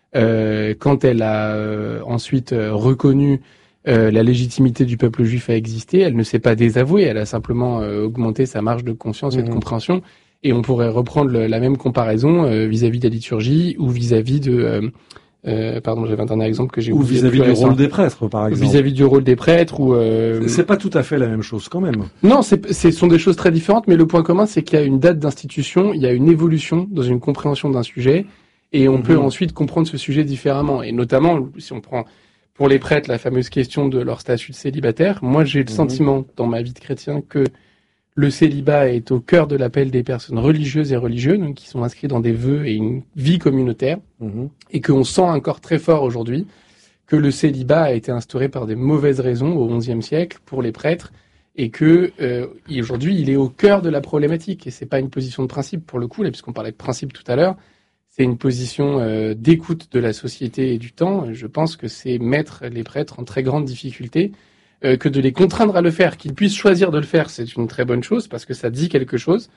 Quand elle a ensuite reconnu la légitimité du peuple juif à exister, elle ne s'est pas désavouée, elle a simplement augmenté sa marge de conscience et de compréhension. Et on pourrait reprendre la même comparaison vis-à-vis de la liturgie ou vis-à-vis de... j'avais un dernier exemple que j'ai oublié. Ou vis-à-vis du rôle des prêtres, par exemple. Vis-à-vis du rôle des prêtres ou... C'est pas tout à fait la même chose, quand même. Non, ce sont des choses très différentes, mais le point commun, c'est qu'il y a une date d'institution, il y a une évolution dans une compréhension d'un sujet, et on peut ensuite comprendre ce sujet différemment. Et notamment, si on prend pour les prêtres la fameuse question de leur statut de célibataire, moi j'ai le sentiment, dans ma vie de chrétien, que le célibat est au cœur de l'appel des personnes religieuses et religieux, donc qui sont inscrits dans des vœux et une vie communautaire, et qu'on sent encore très fort aujourd'hui que le célibat a été instauré par des mauvaises raisons au XIe siècle pour les prêtres, et que aujourd'hui il est au cœur de la problématique. Et c'est pas une position de principe pour le coup, là, puisqu'on parlait de principe tout à l'heure, c'est une position d'écoute de la société et du temps. Je pense que c'est mettre les prêtres en très grande difficulté. Que de les contraindre à le faire, qu'ils puissent choisir de le faire, c'est une très bonne chose parce que ça dit quelque chose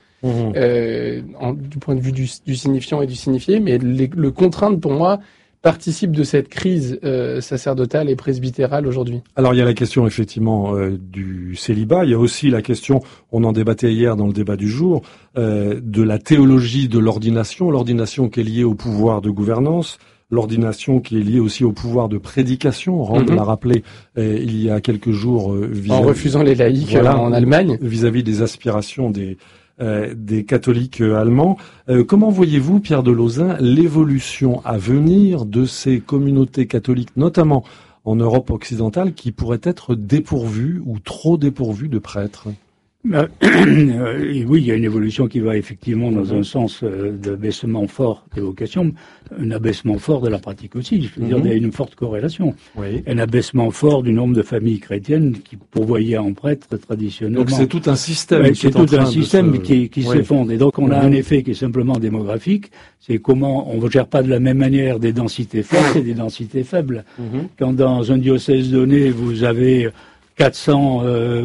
du point de vue du signifiant et du signifié, mais le contraindre pour moi participe de cette crise sacerdotale et presbytérale aujourd'hui. Alors il y a la question effectivement du célibat, il y a aussi la question, on en débattait hier dans le débat du jour, de la théologie de l'ordination qui est liée au pouvoir de gouvernance, l'ordination qui est liée aussi au pouvoir de prédication. Rand l'a rappelé il y a quelques jours. En refusant les laïcs en Allemagne. Vis-à-vis des aspirations des catholiques allemands. Comment voyez-vous, Pierre de Lauzun, l'évolution à venir de ces communautés catholiques, notamment en Europe occidentale, qui pourraient être dépourvues ou trop dépourvues de prêtres? Oui, il y a une évolution qui va effectivement dans un sens d'abaissement fort des vocations, un abaissement fort de la pratique aussi. Je veux dire, il y a une forte corrélation. Oui. Un abaissement fort du nombre de familles chrétiennes qui pourvoyaient en prêtres traditionnellement. Donc c'est tout un système. Ouais, c'est tout un système qui s'effondre. Et donc on a un effet qui est simplement démographique. C'est comment on ne gère pas de la même manière des densités fortes et des densités faibles. Quand dans un diocèse donné, vous avez 400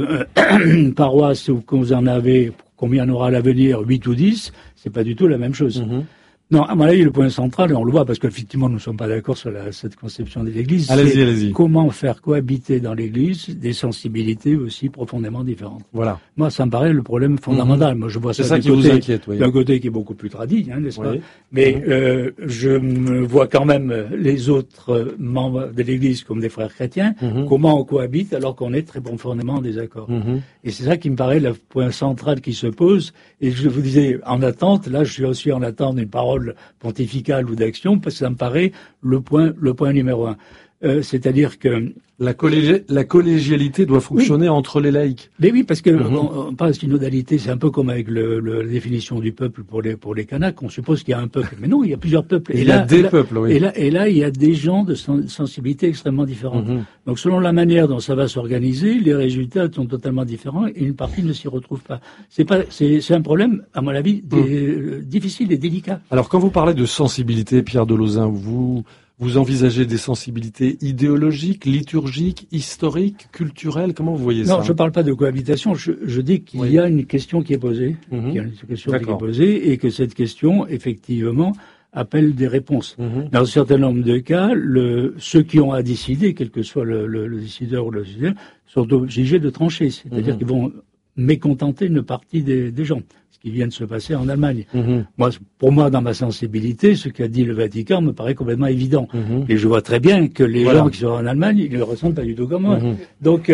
paroisses ou que vous en avez, combien en aura à l'avenir, 8 ou 10, c'est pas du tout la même chose. Non, à mon avis, le point central, et on le voit parce qu'effectivement, nous ne sommes pas d'accord sur cette conception de l'Église, c'est comment faire cohabiter dans l'Église des sensibilités aussi profondément différentes. Voilà. Moi, ça me paraît le problème fondamental. Moi, je vois ça qui vous inquiète, d'un côté qui est beaucoup plus tradit, n'est-ce pas? Mais je me vois quand même les autres membres de l'Église comme des frères chrétiens, comment on cohabite alors qu'on est très profondément en désaccord. Et c'est ça qui me paraît le point central qui se pose. Et je vous disais, en attente, là, je suis aussi en attente d'une parole pontificale ou d'action, parce que ça me paraît le point numéro 1. C'est-à-dire que la collégialité doit fonctionner entre les laïcs. Mais oui, parce que on parle de synodalité, c'est un peu comme avec la définition du peuple pour les Kanaks. On suppose qu'il y a un peuple, mais non, il y a plusieurs peuples. Il y a des peuples, oui. Et là, il y a des gens de sensibilité extrêmement différentes. Donc, selon la manière dont ça va s'organiser, les résultats sont totalement différents et une partie ne s'y retrouve pas. C'est un problème, à mon avis, difficile et délicat. Alors, quand vous parlez de sensibilité, Pierre de Lauzun, vous envisagez des sensibilités idéologiques, liturgiques, historiques, culturelles? Comment vous voyez ça? Non, je ne parle pas de cohabitation. Je dis qu'il y a une question qui est posée. Il y a une question qui est posée et que cette question, effectivement, appelle des réponses. Dans un certain nombre de cas, ceux qui ont à décider, quel que soit le décideur ou le décideur, sont obligés de trancher. C'est-à-dire qu'ils vont mécontenter une partie des gens. Qui vient de se passer en Allemagne. Pour moi, dans ma sensibilité, ce qu'a dit le Vatican me paraît complètement évident. Et je vois très bien que les gens qui sont en Allemagne, ils ne le ressentent pas du tout comme moi. Donc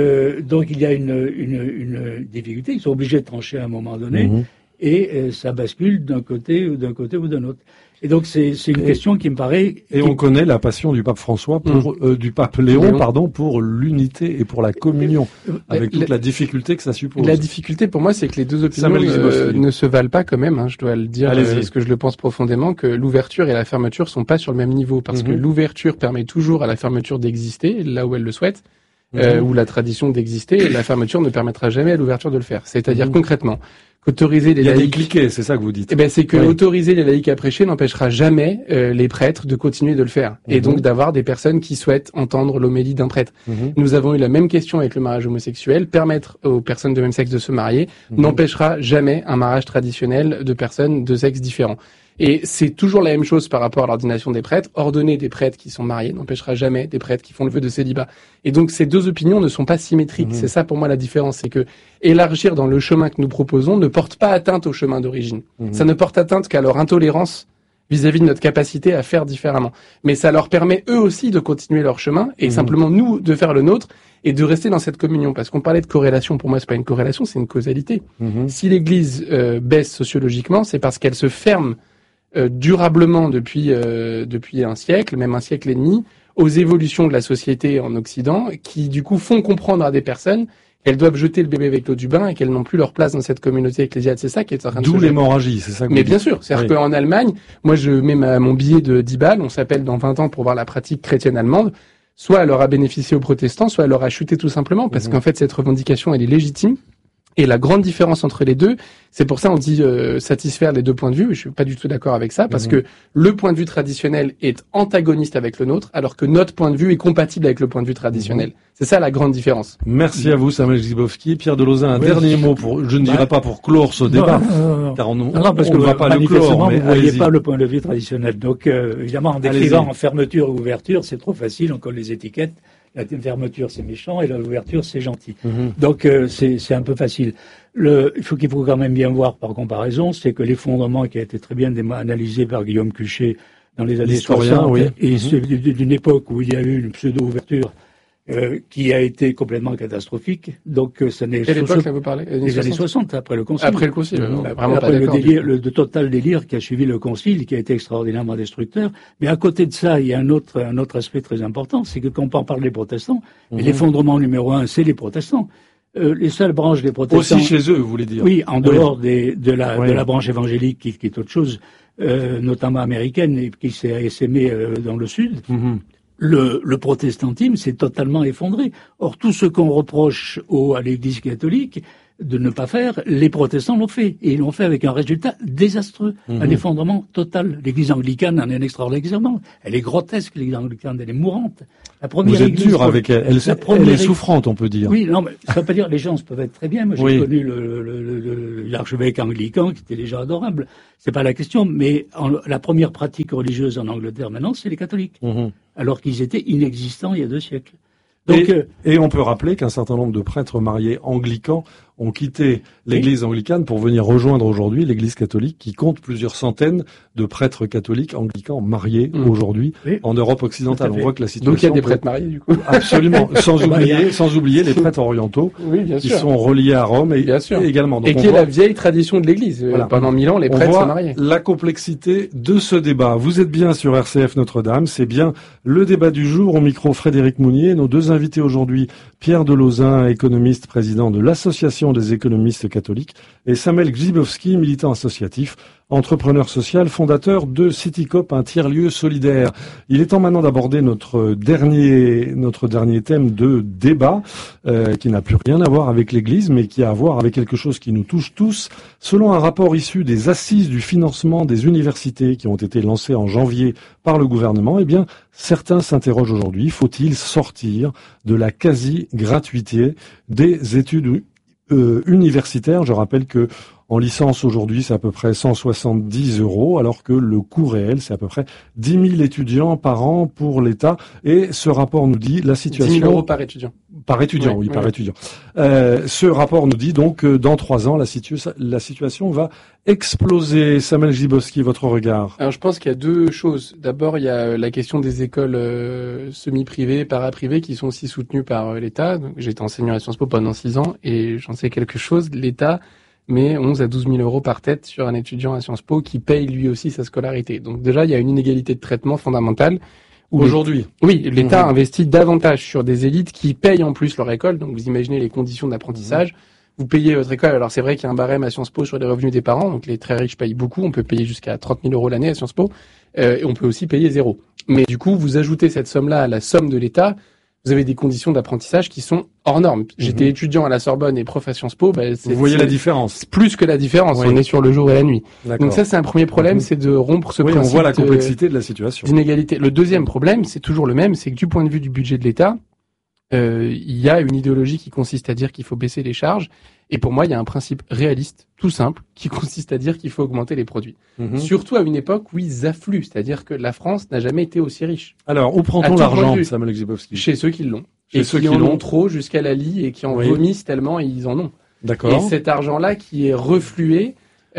il y a une difficulté. Ils sont obligés de trancher à un moment donné, et ça bascule d'un côté ou d'un autre. Et donc c'est une question qui me paraît. Et on connaît la passion du pape François du pape Léon, pour l'unité et pour la communion, avec toute la difficulté que ça suppose. La difficulté pour moi, c'est que les deux opinions ne se valent pas quand même. Je dois le dire, parce que je le pense profondément, que l'ouverture et la fermeture sont pas sur le même niveau, parce que l'ouverture permet toujours à la fermeture d'exister là où elle le souhaite, ou la tradition d'exister, et la fermeture ne permettra jamais à l'ouverture de le faire. C'est-à-dire concrètement. Qu'autoriser les laïcs. Il y a des cliquets, c'est ça que vous dites. C'est que autoriser les laïcs à prêcher n'empêchera jamais les prêtres de continuer de le faire. Et donc d'avoir des personnes qui souhaitent entendre l'homélie d'un prêtre. Nous avons eu la même question avec le mariage homosexuel. Permettre aux personnes de même sexe de se marier n'empêchera jamais un mariage traditionnel de personnes de sexe différent. Et c'est toujours la même chose par rapport à l'ordination des prêtres. Ordonner des prêtres qui sont mariés n'empêchera jamais des prêtres qui font le vœu de célibat. Et donc ces deux opinions ne sont pas symétriques. C'est ça pour moi la différence. C'est que élargir dans le chemin que nous proposons ne porte pas atteinte au chemin d'origine. Ça ne porte atteinte qu'à leur intolérance vis-à-vis de notre capacité à faire différemment. Mais ça leur permet eux aussi de continuer leur chemin et simplement nous de faire le nôtre et de rester dans cette communion. Parce qu'on parlait de corrélation, pour moi c'est pas une corrélation, c'est une causalité. Si l'Église baisse sociologiquement, c'est parce qu'elle se ferme durablement depuis un siècle, même un siècle et demi, aux évolutions de la société en Occident, qui du coup font comprendre à des personnes qu'elles doivent jeter le bébé avec l'eau du bain et qu'elles n'ont plus leur place dans cette communauté ecclésiale. C'est ça qui est en train de se D'où l'hémorragie, c'est ça que vous dites. Bien sûr, c'est-à-dire qu'en Allemagne, moi je mets mon billet de 10 balles, on s'appelle dans 20 ans pour voir la pratique chrétienne allemande, soit elle aura bénéficié aux protestants, soit elle aura chuté tout simplement, parce qu'en fait cette revendication elle est légitime. Et la grande différence entre les deux, c'est pour ça on dit satisfaire les deux points de vue, je suis pas du tout d'accord avec ça, parce que le point de vue traditionnel est antagoniste avec le nôtre, alors que notre point de vue est compatible avec le point de vue traditionnel. C'est ça la grande différence. Merci à vous Samuel Zibowski. Pierre de Lauzun, un dernier mot je ne dirai pas pour clore ce débat, car on parce que ne va pas le clore, mais vous ne voyez pas le point de vue traditionnel. Donc évidemment, en décrivant en fermeture ou ouverture, c'est trop facile, on colle les étiquettes. La fermeture, c'est méchant, et l'ouverture, c'est gentil. Donc, c'est un peu facile. Il faut quand même bien voir, par comparaison, c'est que l'effondrement qui a été très bien analysé par Guillaume Cuchet dans les années 60, et d'une époque où il y a eu une pseudo-ouverture qui a été complètement catastrophique. Donc, ça n'est. Quelle époque là vous parlez? Les années 60, après le Concile. Après le Concile, vraiment après pas d'accord. le total délire qui a suivi le Concile, qui a été extraordinairement destructeur. Mais à côté de ça, il y a un autre aspect très important, c'est que quand on parle des protestants, l'effondrement numéro 1, c'est les protestants. Les seules branches des protestants. Aussi chez eux, vous voulez dire? Oui, en dehors de la branche évangélique qui est autre chose, notamment américaine et qui s'est essaimée dans le Sud. Le protestantisme s'est totalement effondré. Or, tout ce qu'on reproche à l'Église catholique de ne pas faire, les protestants l'ont fait. Et ils l'ont fait avec un résultat désastreux, un effondrement total. L'Église anglicane en est un extraordinaire exemple. Elle est grotesque, l'Église anglicane, elle est mourante. La première Vous êtes église, dur avec elle. Elle est souffrante, on peut dire. Oui, non, mais ça veut pas dire les gens peuvent être très bien. Moi, j'ai connu l'archevêque anglican qui était déjà adorable. C'est pas la question, mais la première pratique religieuse en Angleterre maintenant, c'est les catholiques. Alors qu'ils étaient inexistants il y a 2 siècles. Donc, et on peut rappeler qu'un certain nombre de prêtres mariés anglicans ont quitté l'église anglicane pour venir rejoindre aujourd'hui l'église catholique qui compte plusieurs centaines de prêtres catholiques anglicans mariés aujourd'hui en Europe occidentale. On voit que la situation... Donc il y a des prêtres mariés du coup. Absolument. sans oublier les prêtres orientaux qui sont reliés à Rome et également. Donc et qui est la vieille tradition de l'église. Pendant 1000 ans, les prêtres sont mariés. La complexité de ce débat. Vous êtes bien sur RCF Notre-Dame. C'est bien le débat du jour. Au micro, Frédéric Mounier. Nos 2 invités aujourd'hui, Pierre Delauzin, économiste, président de l'Association des économistes catholiques, et Samuel Grzybowski, militant associatif, entrepreneur social, fondateur de CityCoop, un tiers-lieu solidaire. Il est temps maintenant d'aborder notre dernier thème de débat, qui n'a plus rien à voir avec l'Église, mais qui a à voir avec quelque chose qui nous touche tous. Selon un rapport issu des assises du financement des universités qui ont été lancées en janvier par le gouvernement, eh bien, certains s'interrogent aujourd'hui, faut-il sortir de la quasi-gratuité des études universitaires? Je rappelle que en licence aujourd'hui, c'est à peu près 170 €, alors que le coût réel, c'est à peu près 10 000 étudiants par an pour l'État. Et ce rapport nous dit la situation... 10 000 € par étudiant. Par étudiant, oui, par étudiant. Ce rapport nous dit donc que dans 3 ans, la situation va exploser. Samuel Grzybowski, votre regard? Alors, je pense qu'il y a 2 choses. D'abord, il y a la question des écoles semi-privées, paraprivées, qui sont aussi soutenues par l'État. J'ai été enseignant à Sciences Po pendant 6 ans et j'en sais quelque chose. L'État met 11 à 12 000 € par tête sur un étudiant à Sciences Po qui paye lui aussi sa scolarité. Donc déjà, il y a une inégalité de traitement fondamentale. Aujourd'hui. Oui, l'État investit davantage sur des élites qui payent en plus leur école. Donc vous imaginez les conditions d'apprentissage. Vous payez votre école. Alors c'est vrai qu'il y a un barème à Sciences Po sur les revenus des parents. Donc les très riches payent beaucoup. On peut payer jusqu'à 30 000 € l'année à Sciences Po. Et on peut aussi payer 0. Mais du coup, vous ajoutez cette somme-là à la somme de l'État. Vous avez des conditions d'apprentissage qui sont hors normes. J'étais étudiant à la Sorbonne et prof à Sciences Po. Vous voyez la différence. Plus que la différence. Oui. On est sur le jour et la nuit. Donc ça, c'est un premier problème, c'est de rompre ce principe. On voit la complexité de la situation. D'inégalité. Le deuxième problème, c'est toujours le même, c'est que du point de vue du budget de l'État, il y a une idéologie qui consiste à dire qu'il faut baisser les charges. Et pour moi, il y a un principe réaliste, tout simple, qui consiste à dire qu'il faut augmenter les produits. Surtout à une époque où ils affluent, c'est-à-dire que la France n'a jamais été aussi riche. Alors, où prend-on l'argent, Samuel Grzybowski? Chez ceux qui l'ont. Et ceux qui en ont trop jusqu'à la lie et qui en vomissent tellement ils en ont. D'accord. Et cet argent-là qui est reflué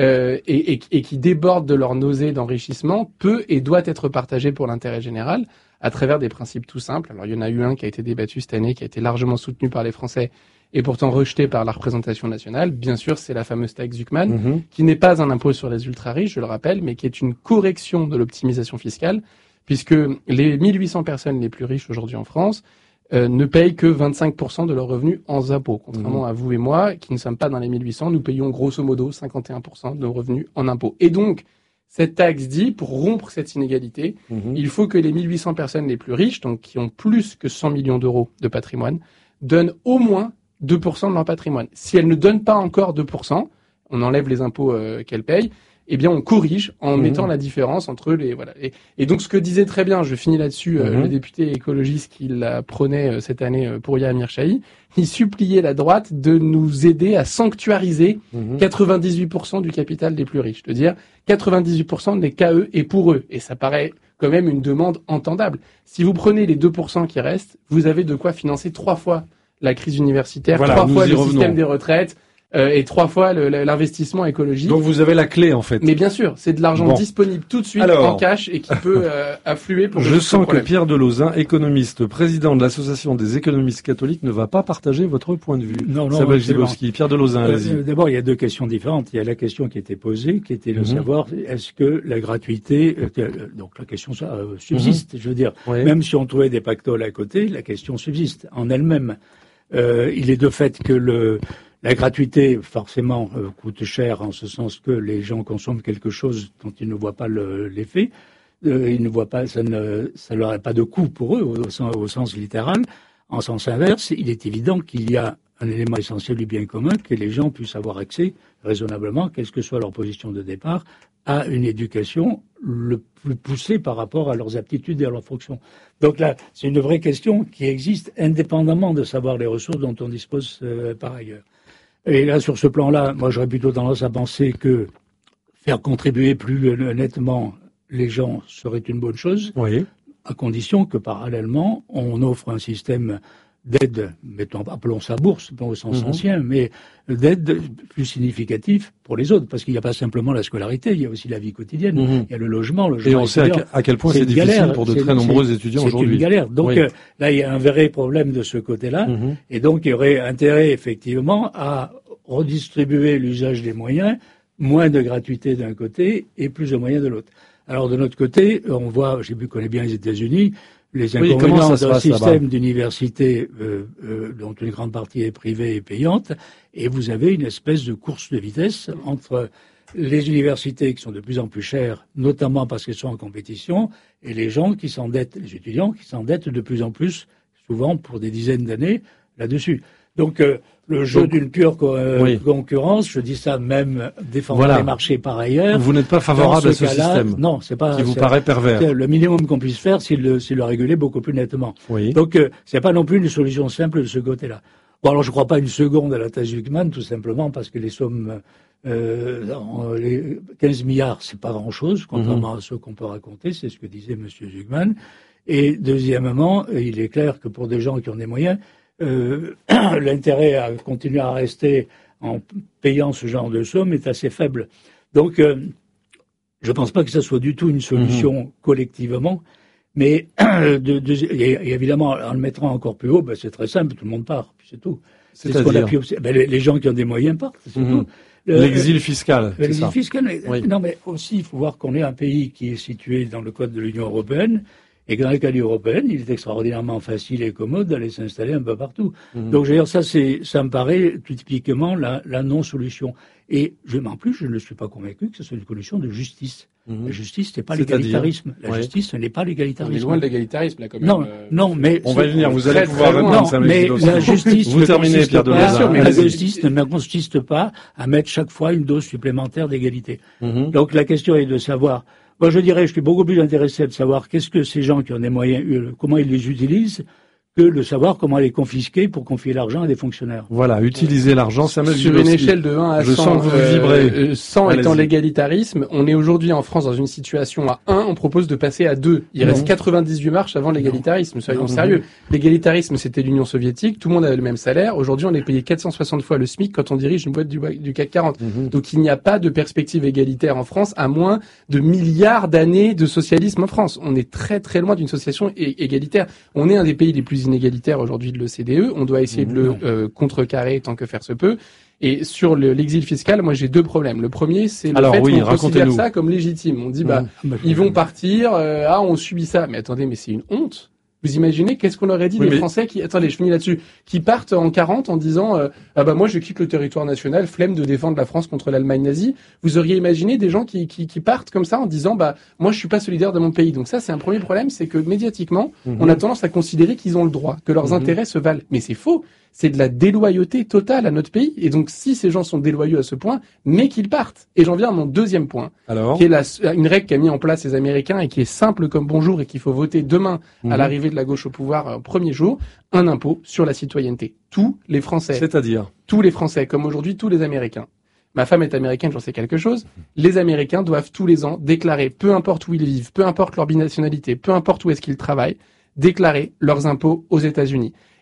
et qui déborde de leur nausée d'enrichissement peut et doit être partagé pour l'intérêt général à travers des principes tout simples. Alors il y en a eu un qui a été débattu cette année, qui a été largement soutenu par les Français et pourtant rejeté par la représentation nationale. Bien sûr, c'est la fameuse taxe Zuckman, qui n'est pas un impôt sur les ultra-riches, je le rappelle, mais qui est une correction de l'optimisation fiscale, puisque les 1800 personnes les plus riches aujourd'hui en France ne payent que 25% de leurs revenus en impôts. Contrairement à vous et moi, qui ne sommes pas dans les 1800, nous payons grosso modo 51% de nos revenus en impôts. Et donc, cette taxe dit, pour rompre cette inégalité, il faut que les 1800 personnes les plus riches, donc qui ont plus que 100 millions d'euros de patrimoine, donnent au moins 2% de leur patrimoine. Si elles ne donnent pas encore 2%, on enlève les impôts qu'elles payent, eh bien on corrige en mettant la différence entre les... Voilà. Et donc ce que disait très bien, je finis là-dessus, le député écologiste qui la prônait cette année, Pouria Amirchahi, il suppliait la droite de nous aider à sanctuariser 98% du capital des plus riches. De dire 98% des KE est pour eux. Et ça paraît quand même une demande entendable. Si vous prenez les 2% qui restent, vous avez de quoi financer 3 fois la crise universitaire, 3 fois le système des retraites, et 3 fois l'investissement écologique. Donc vous avez la clé en fait. Mais bien sûr, c'est de l'argent disponible tout de suite en cash et qui peut affluer pour Je sens que Pierre Delauzin, économiste, président de l'association des économistes catholiques, ne va pas partager votre point de vue. Non, Sabel Gzybowski, Pierre Delauzin, allez-y. D'abord, il y a 2 questions différentes. Il y a la question qui était posée, qui était de savoir est-ce que la gratuité, donc la question subsiste, je veux dire, même si on trouvait des pactoles à côté, la question subsiste en elle-même. Il est de fait que la gratuité, forcément, coûte cher en ce sens que les gens consomment quelque chose dont ils ne voient pas l'effet. Ils ne voient pas, ça n'aurait pas de coût pour eux au sens littéral. En sens inverse, il est évident qu'il y a un élément essentiel du bien commun, que les gens puissent avoir accès raisonnablement, quelle que soit leur position de départ, à une éducation le plus poussée par rapport à leurs aptitudes et à leurs fonctions. Donc là, c'est une vraie question qui existe indépendamment de savoir les ressources dont on dispose par ailleurs. Et là, sur ce plan-là, moi, j'aurais plutôt tendance à penser que faire contribuer plus nettement les gens serait une bonne chose, à condition que, parallèlement, on offre un système d'aide, appelons ça bourse, pas au sens ancien, mais d'aide plus significatif pour les autres, parce qu'il n'y a pas simplement la scolarité, il y a aussi la vie quotidienne, il y a le logement et on sait à quel point c'est difficile pour de très nombreux étudiants aujourd'hui. C'est une galère. Donc là, il y a un vrai problème de ce côté-là, et donc il y aurait intérêt effectivement à redistribuer l'usage des moyens, moins de gratuité d'un côté et plus de moyens de l'autre. Alors de notre côté, on voit, je connais bien les États-Unis, les inconvénients d'un système d'université dont une grande partie est privée et payante, et vous avez une espèce de course de vitesse entre les universités qui sont de plus en plus chères, notamment parce qu'elles sont en compétition, et les gens qui s'endettent, les étudiants qui s'endettent de plus en plus, souvent pour des dizaines d'années, là-dessus. Donc le jeu d'une pure concurrence, je dis ça même défendant les marchés par ailleurs. Vous n'êtes pas favorable à ce système? Non, c'est pas. Qui vous paraît pervers? Le minimum qu'on puisse faire, c'est le réguler beaucoup plus nettement. Donc c'est pas non plus une solution simple de ce côté-là. Bon, alors je crois pas une seconde à la thèse Zucman, tout simplement parce que les sommes, les 15 milliards, c'est pas grand-chose, contrairement à ce qu'on peut raconter, c'est ce que disait Monsieur Zucman. Et deuxièmement, il est clair que pour des gens qui ont des moyens, l'intérêt à continuer à rester en payant ce genre de sommes est assez faible. Donc, je pense pas que ça soit du tout une solution collectivement, mais et évidemment, en le mettant encore plus haut, c'est très simple, tout le monde part, puis c'est tout. C'est ce qu'on a pu observer. Les gens qui ont des moyens partent, c'est tout. L'exil fiscal. L'exil fiscal, non, mais aussi, il faut voir qu'on est un pays qui est situé dans le code de l'Union européenne, et que dans les cas européenne, il est extraordinairement facile et commode d'aller s'installer un peu partout. Donc, je veux dire, ça me paraît typiquement la non-solution. Et en plus, je ne suis pas convaincu que ce soit une solution de justice. La justice, c'est pas l'égalitarisme. La justice, ce n'est pas l'égalitarisme. On est loin de l'égalitarisme, là, quand même. Non, mais... On va y venir, vous allez pouvoir répondre. Non, mais la justice... Vous terminez, Pierre Delauzin. Mais la justice ne consiste pas à mettre chaque fois une dose supplémentaire d'égalité. Donc, la question est de savoir... Moi, je dirais, je suis beaucoup plus intéressé de savoir qu'est-ce que ces gens qui ont des moyens, comment ils les utilisent, que de savoir comment les confisquer pour confier l'argent à des fonctionnaires. Voilà, utiliser l'argent, ça me sur une échelle de 1 à 100, je sens que vous vibrez. 100 étant l'égalitarisme, on est aujourd'hui en France dans une situation à 1, on propose de passer à 2. Il reste 98 marches avant l'égalitarisme, soyons sérieux. L'égalitarisme, c'était l'Union soviétique, tout le monde avait le même salaire. Aujourd'hui, on est payé 460 fois le SMIC quand on dirige une boîte du CAC 40. Donc il n'y a pas de perspective égalitaire en France, à moins de milliards d'années de socialisme en France. On est très très loin d'une socialisation égalitaire. On est un des pays les plus inégalitaire aujourd'hui de l'OCDE, on doit essayer de le contrecarrer tant que faire se peut. Et sur l'exil fiscal, moi j'ai 2 problèmes. Le premier, c'est le fait qu'on considère ça comme légitime. On dit ils vont partir, on subit ça. Mais attendez, mais c'est une honte. Vous imaginez qu'est-ce qu'on aurait dit des Français qui, attendez, je finis là-dessus, qui partent en 40 en disant moi je quitte le territoire national, flemme de défendre la France contre l'Allemagne nazie. Vous auriez imaginé des gens qui partent comme ça en disant moi je suis pas solidaire de mon pays. Donc ça c'est un premier problème, c'est que médiatiquement on a tendance à considérer qu'ils ont le droit, que leurs intérêts se valent. Mais c'est faux. C'est de la déloyauté totale à notre pays. Et donc, si ces gens sont déloyaux à ce point, mais qu'ils partent. Et j'en viens à mon deuxième point, qui est une règle qu'a mis en place les Américains et qui est simple comme bonjour et qu'il faut voter demain à l'arrivée de la gauche au pouvoir premier jour, un impôt sur la citoyenneté. Tous les Français. C'est-à-dire? Tous les Français, comme aujourd'hui tous les Américains. Ma femme est américaine, j'en sais quelque chose. Les Américains doivent tous les ans déclarer, peu importe où ils vivent, peu importe leur binationalité, peu importe où est-ce qu'ils travaillent, déclarer leurs impôts aux États-Unis.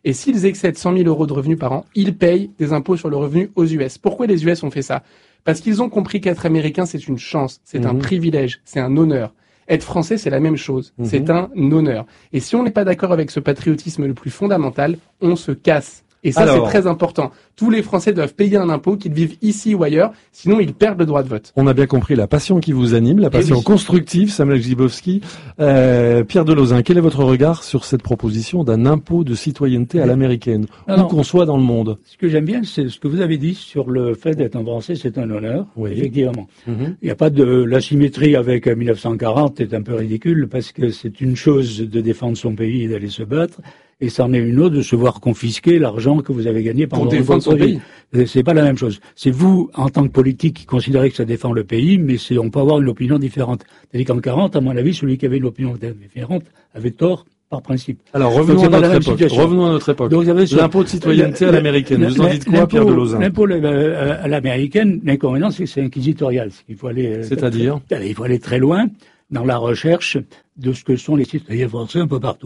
Et s'ils excèdent 100 000 euros de revenus par an, ils payent des impôts sur le revenu aux US. Pourquoi les US ont fait ça? Parce qu'ils ont compris qu'être américain, c'est une chance, c'est un privilège, c'est un honneur. Être français, c'est la même chose, c'est un honneur. Et si on n'est pas d'accord avec ce patriotisme le plus fondamental, on se casse. Et ça, c'est très important. Tous les Français doivent payer un impôt, qu'ils vivent ici ou ailleurs, sinon ils perdent le droit de vote. On a bien compris la passion qui vous anime, la passion constructive, Samuel Grzybowski. Pierre Delozin, quel est votre regard sur cette proposition d'un impôt de citoyenneté à l'américaine, où qu'on soit dans le monde? Ce que j'aime bien, c'est ce que vous avez dit sur le fait d'être un Français, c'est un honneur, effectivement. Il n'y a pas de l'asymétrie avec 1940 est un peu ridicule, parce que c'est une chose de défendre son pays et d'aller se battre, et c'en est une autre de se voir confisquer l'argent que vous avez gagné pendant défendre son pays. C'est pas la même chose. C'est vous, en tant que politique, qui considérez que ça défend le pays, mais on peut avoir une opinion différente. C'est-à-dire qu'en 40, à mon avis, celui qui avait une opinion différente avait tort par principe. Alors revenons à notre époque. Donc, l'impôt de citoyenneté à l'américaine. Vous en dites quoi, Pierre Delozin? L'impôt à l'américaine, l'inconvénient, c'est que c'est inquisitorial. Il faut aller. C'est-à-dire? Il faut aller très loin dans la recherche de ce que sont les citoyens français un peu partout.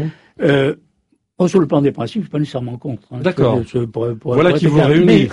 Sur le plan des principes, je suis pas nécessairement contre. D'accord. Voilà qui vous réunit.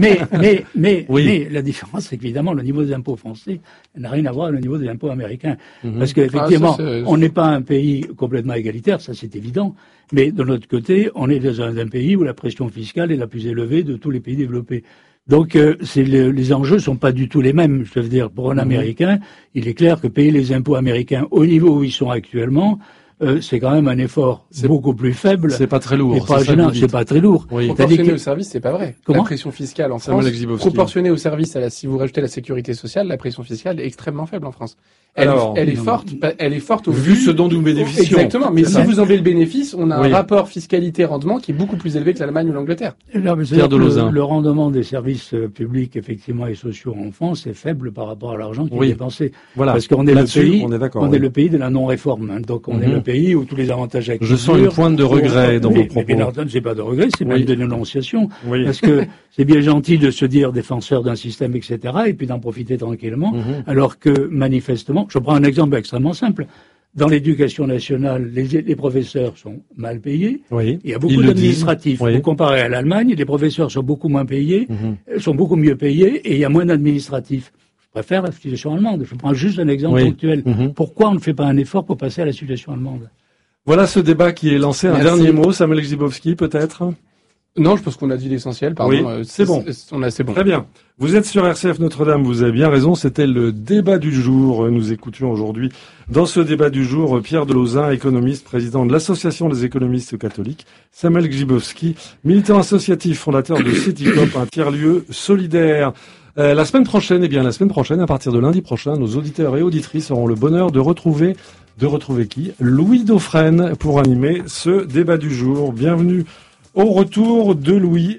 Mais la différence, c'est qu'évidemment, le niveau des impôts français n'a rien à voir avec le niveau des impôts américains. Parce qu'effectivement, on n'est pas un pays complètement égalitaire, ça c'est évident. Mais de l'autre côté, on est dans un pays où la pression fiscale est la plus élevée de tous les pays développés. Donc, les enjeux sont pas du tout les mêmes. Je veux dire, pour un Américain, il est clair que payer les impôts américains au niveau où ils sont actuellement, c'est quand même un effort beaucoup plus faible. C'est pas très lourd. C'est pas très lourd. Proportionné au service, c'est pas vrai. Comment? La pression fiscale en France, proportionnée au service, si vous rajoutez la sécurité sociale, la pression fiscale est extrêmement faible en France. Elle est forte au vu ce dont nous bénéficions. Exactement. Mais si vous enlevez le bénéfice, on a un rapport fiscalité-rendement qui est beaucoup plus élevé que l'Allemagne ou l'Angleterre. Le rendement des services publics, effectivement, et sociaux en France est faible par rapport à l'argent qui est dépensé. Voilà. Parce qu'on est le pays de la non-réforme. Donc, on est le pays où tous les avantages acquis. Je sens une pointe de regret dans vos propos. Mais c'est pas de regret, c'est même de dénonciation. Parce que c'est bien gentil de se dire défenseur d'un système, etc., et puis d'en profiter tranquillement, alors que, manifestement, je prends un exemple extrêmement simple. Dans l'éducation nationale, les professeurs sont mal payés. Il y a beaucoup d'administratifs. Vous comparez à l'Allemagne, les professeurs sont beaucoup moins payés, sont beaucoup mieux payés, et il y a moins d'administratifs. Je préfère la situation allemande. Je prends juste un exemple ponctuel. Pourquoi on ne fait pas un effort pour passer à la situation allemande? Voilà ce débat qui est lancé. Un dernier mot, Samuel Grzybowski, peut-être? Non, je pense qu'on a dit l'essentiel, pardon. Oui, c'est bon. C'est bon. Très bien. Vous êtes sur RCF Notre-Dame, vous avez bien raison, c'était le débat du jour. Nous écoutions aujourd'hui, dans ce débat du jour, Pierre Delozin, économiste, président de l'Association des économistes catholiques, Samuel Grzybowski, militant associatif, fondateur de CityCop, un tiers-lieu solidaire. La semaine prochaine, à partir de lundi prochain, nos auditeurs et auditrices auront le bonheur de retrouver qui? Louis Dauphren pour animer ce débat du jour. Bienvenue au retour de Louis.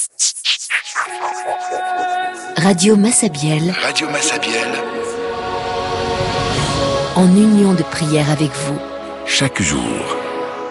Radio Massabielle. En union de prière avec vous. Chaque jour.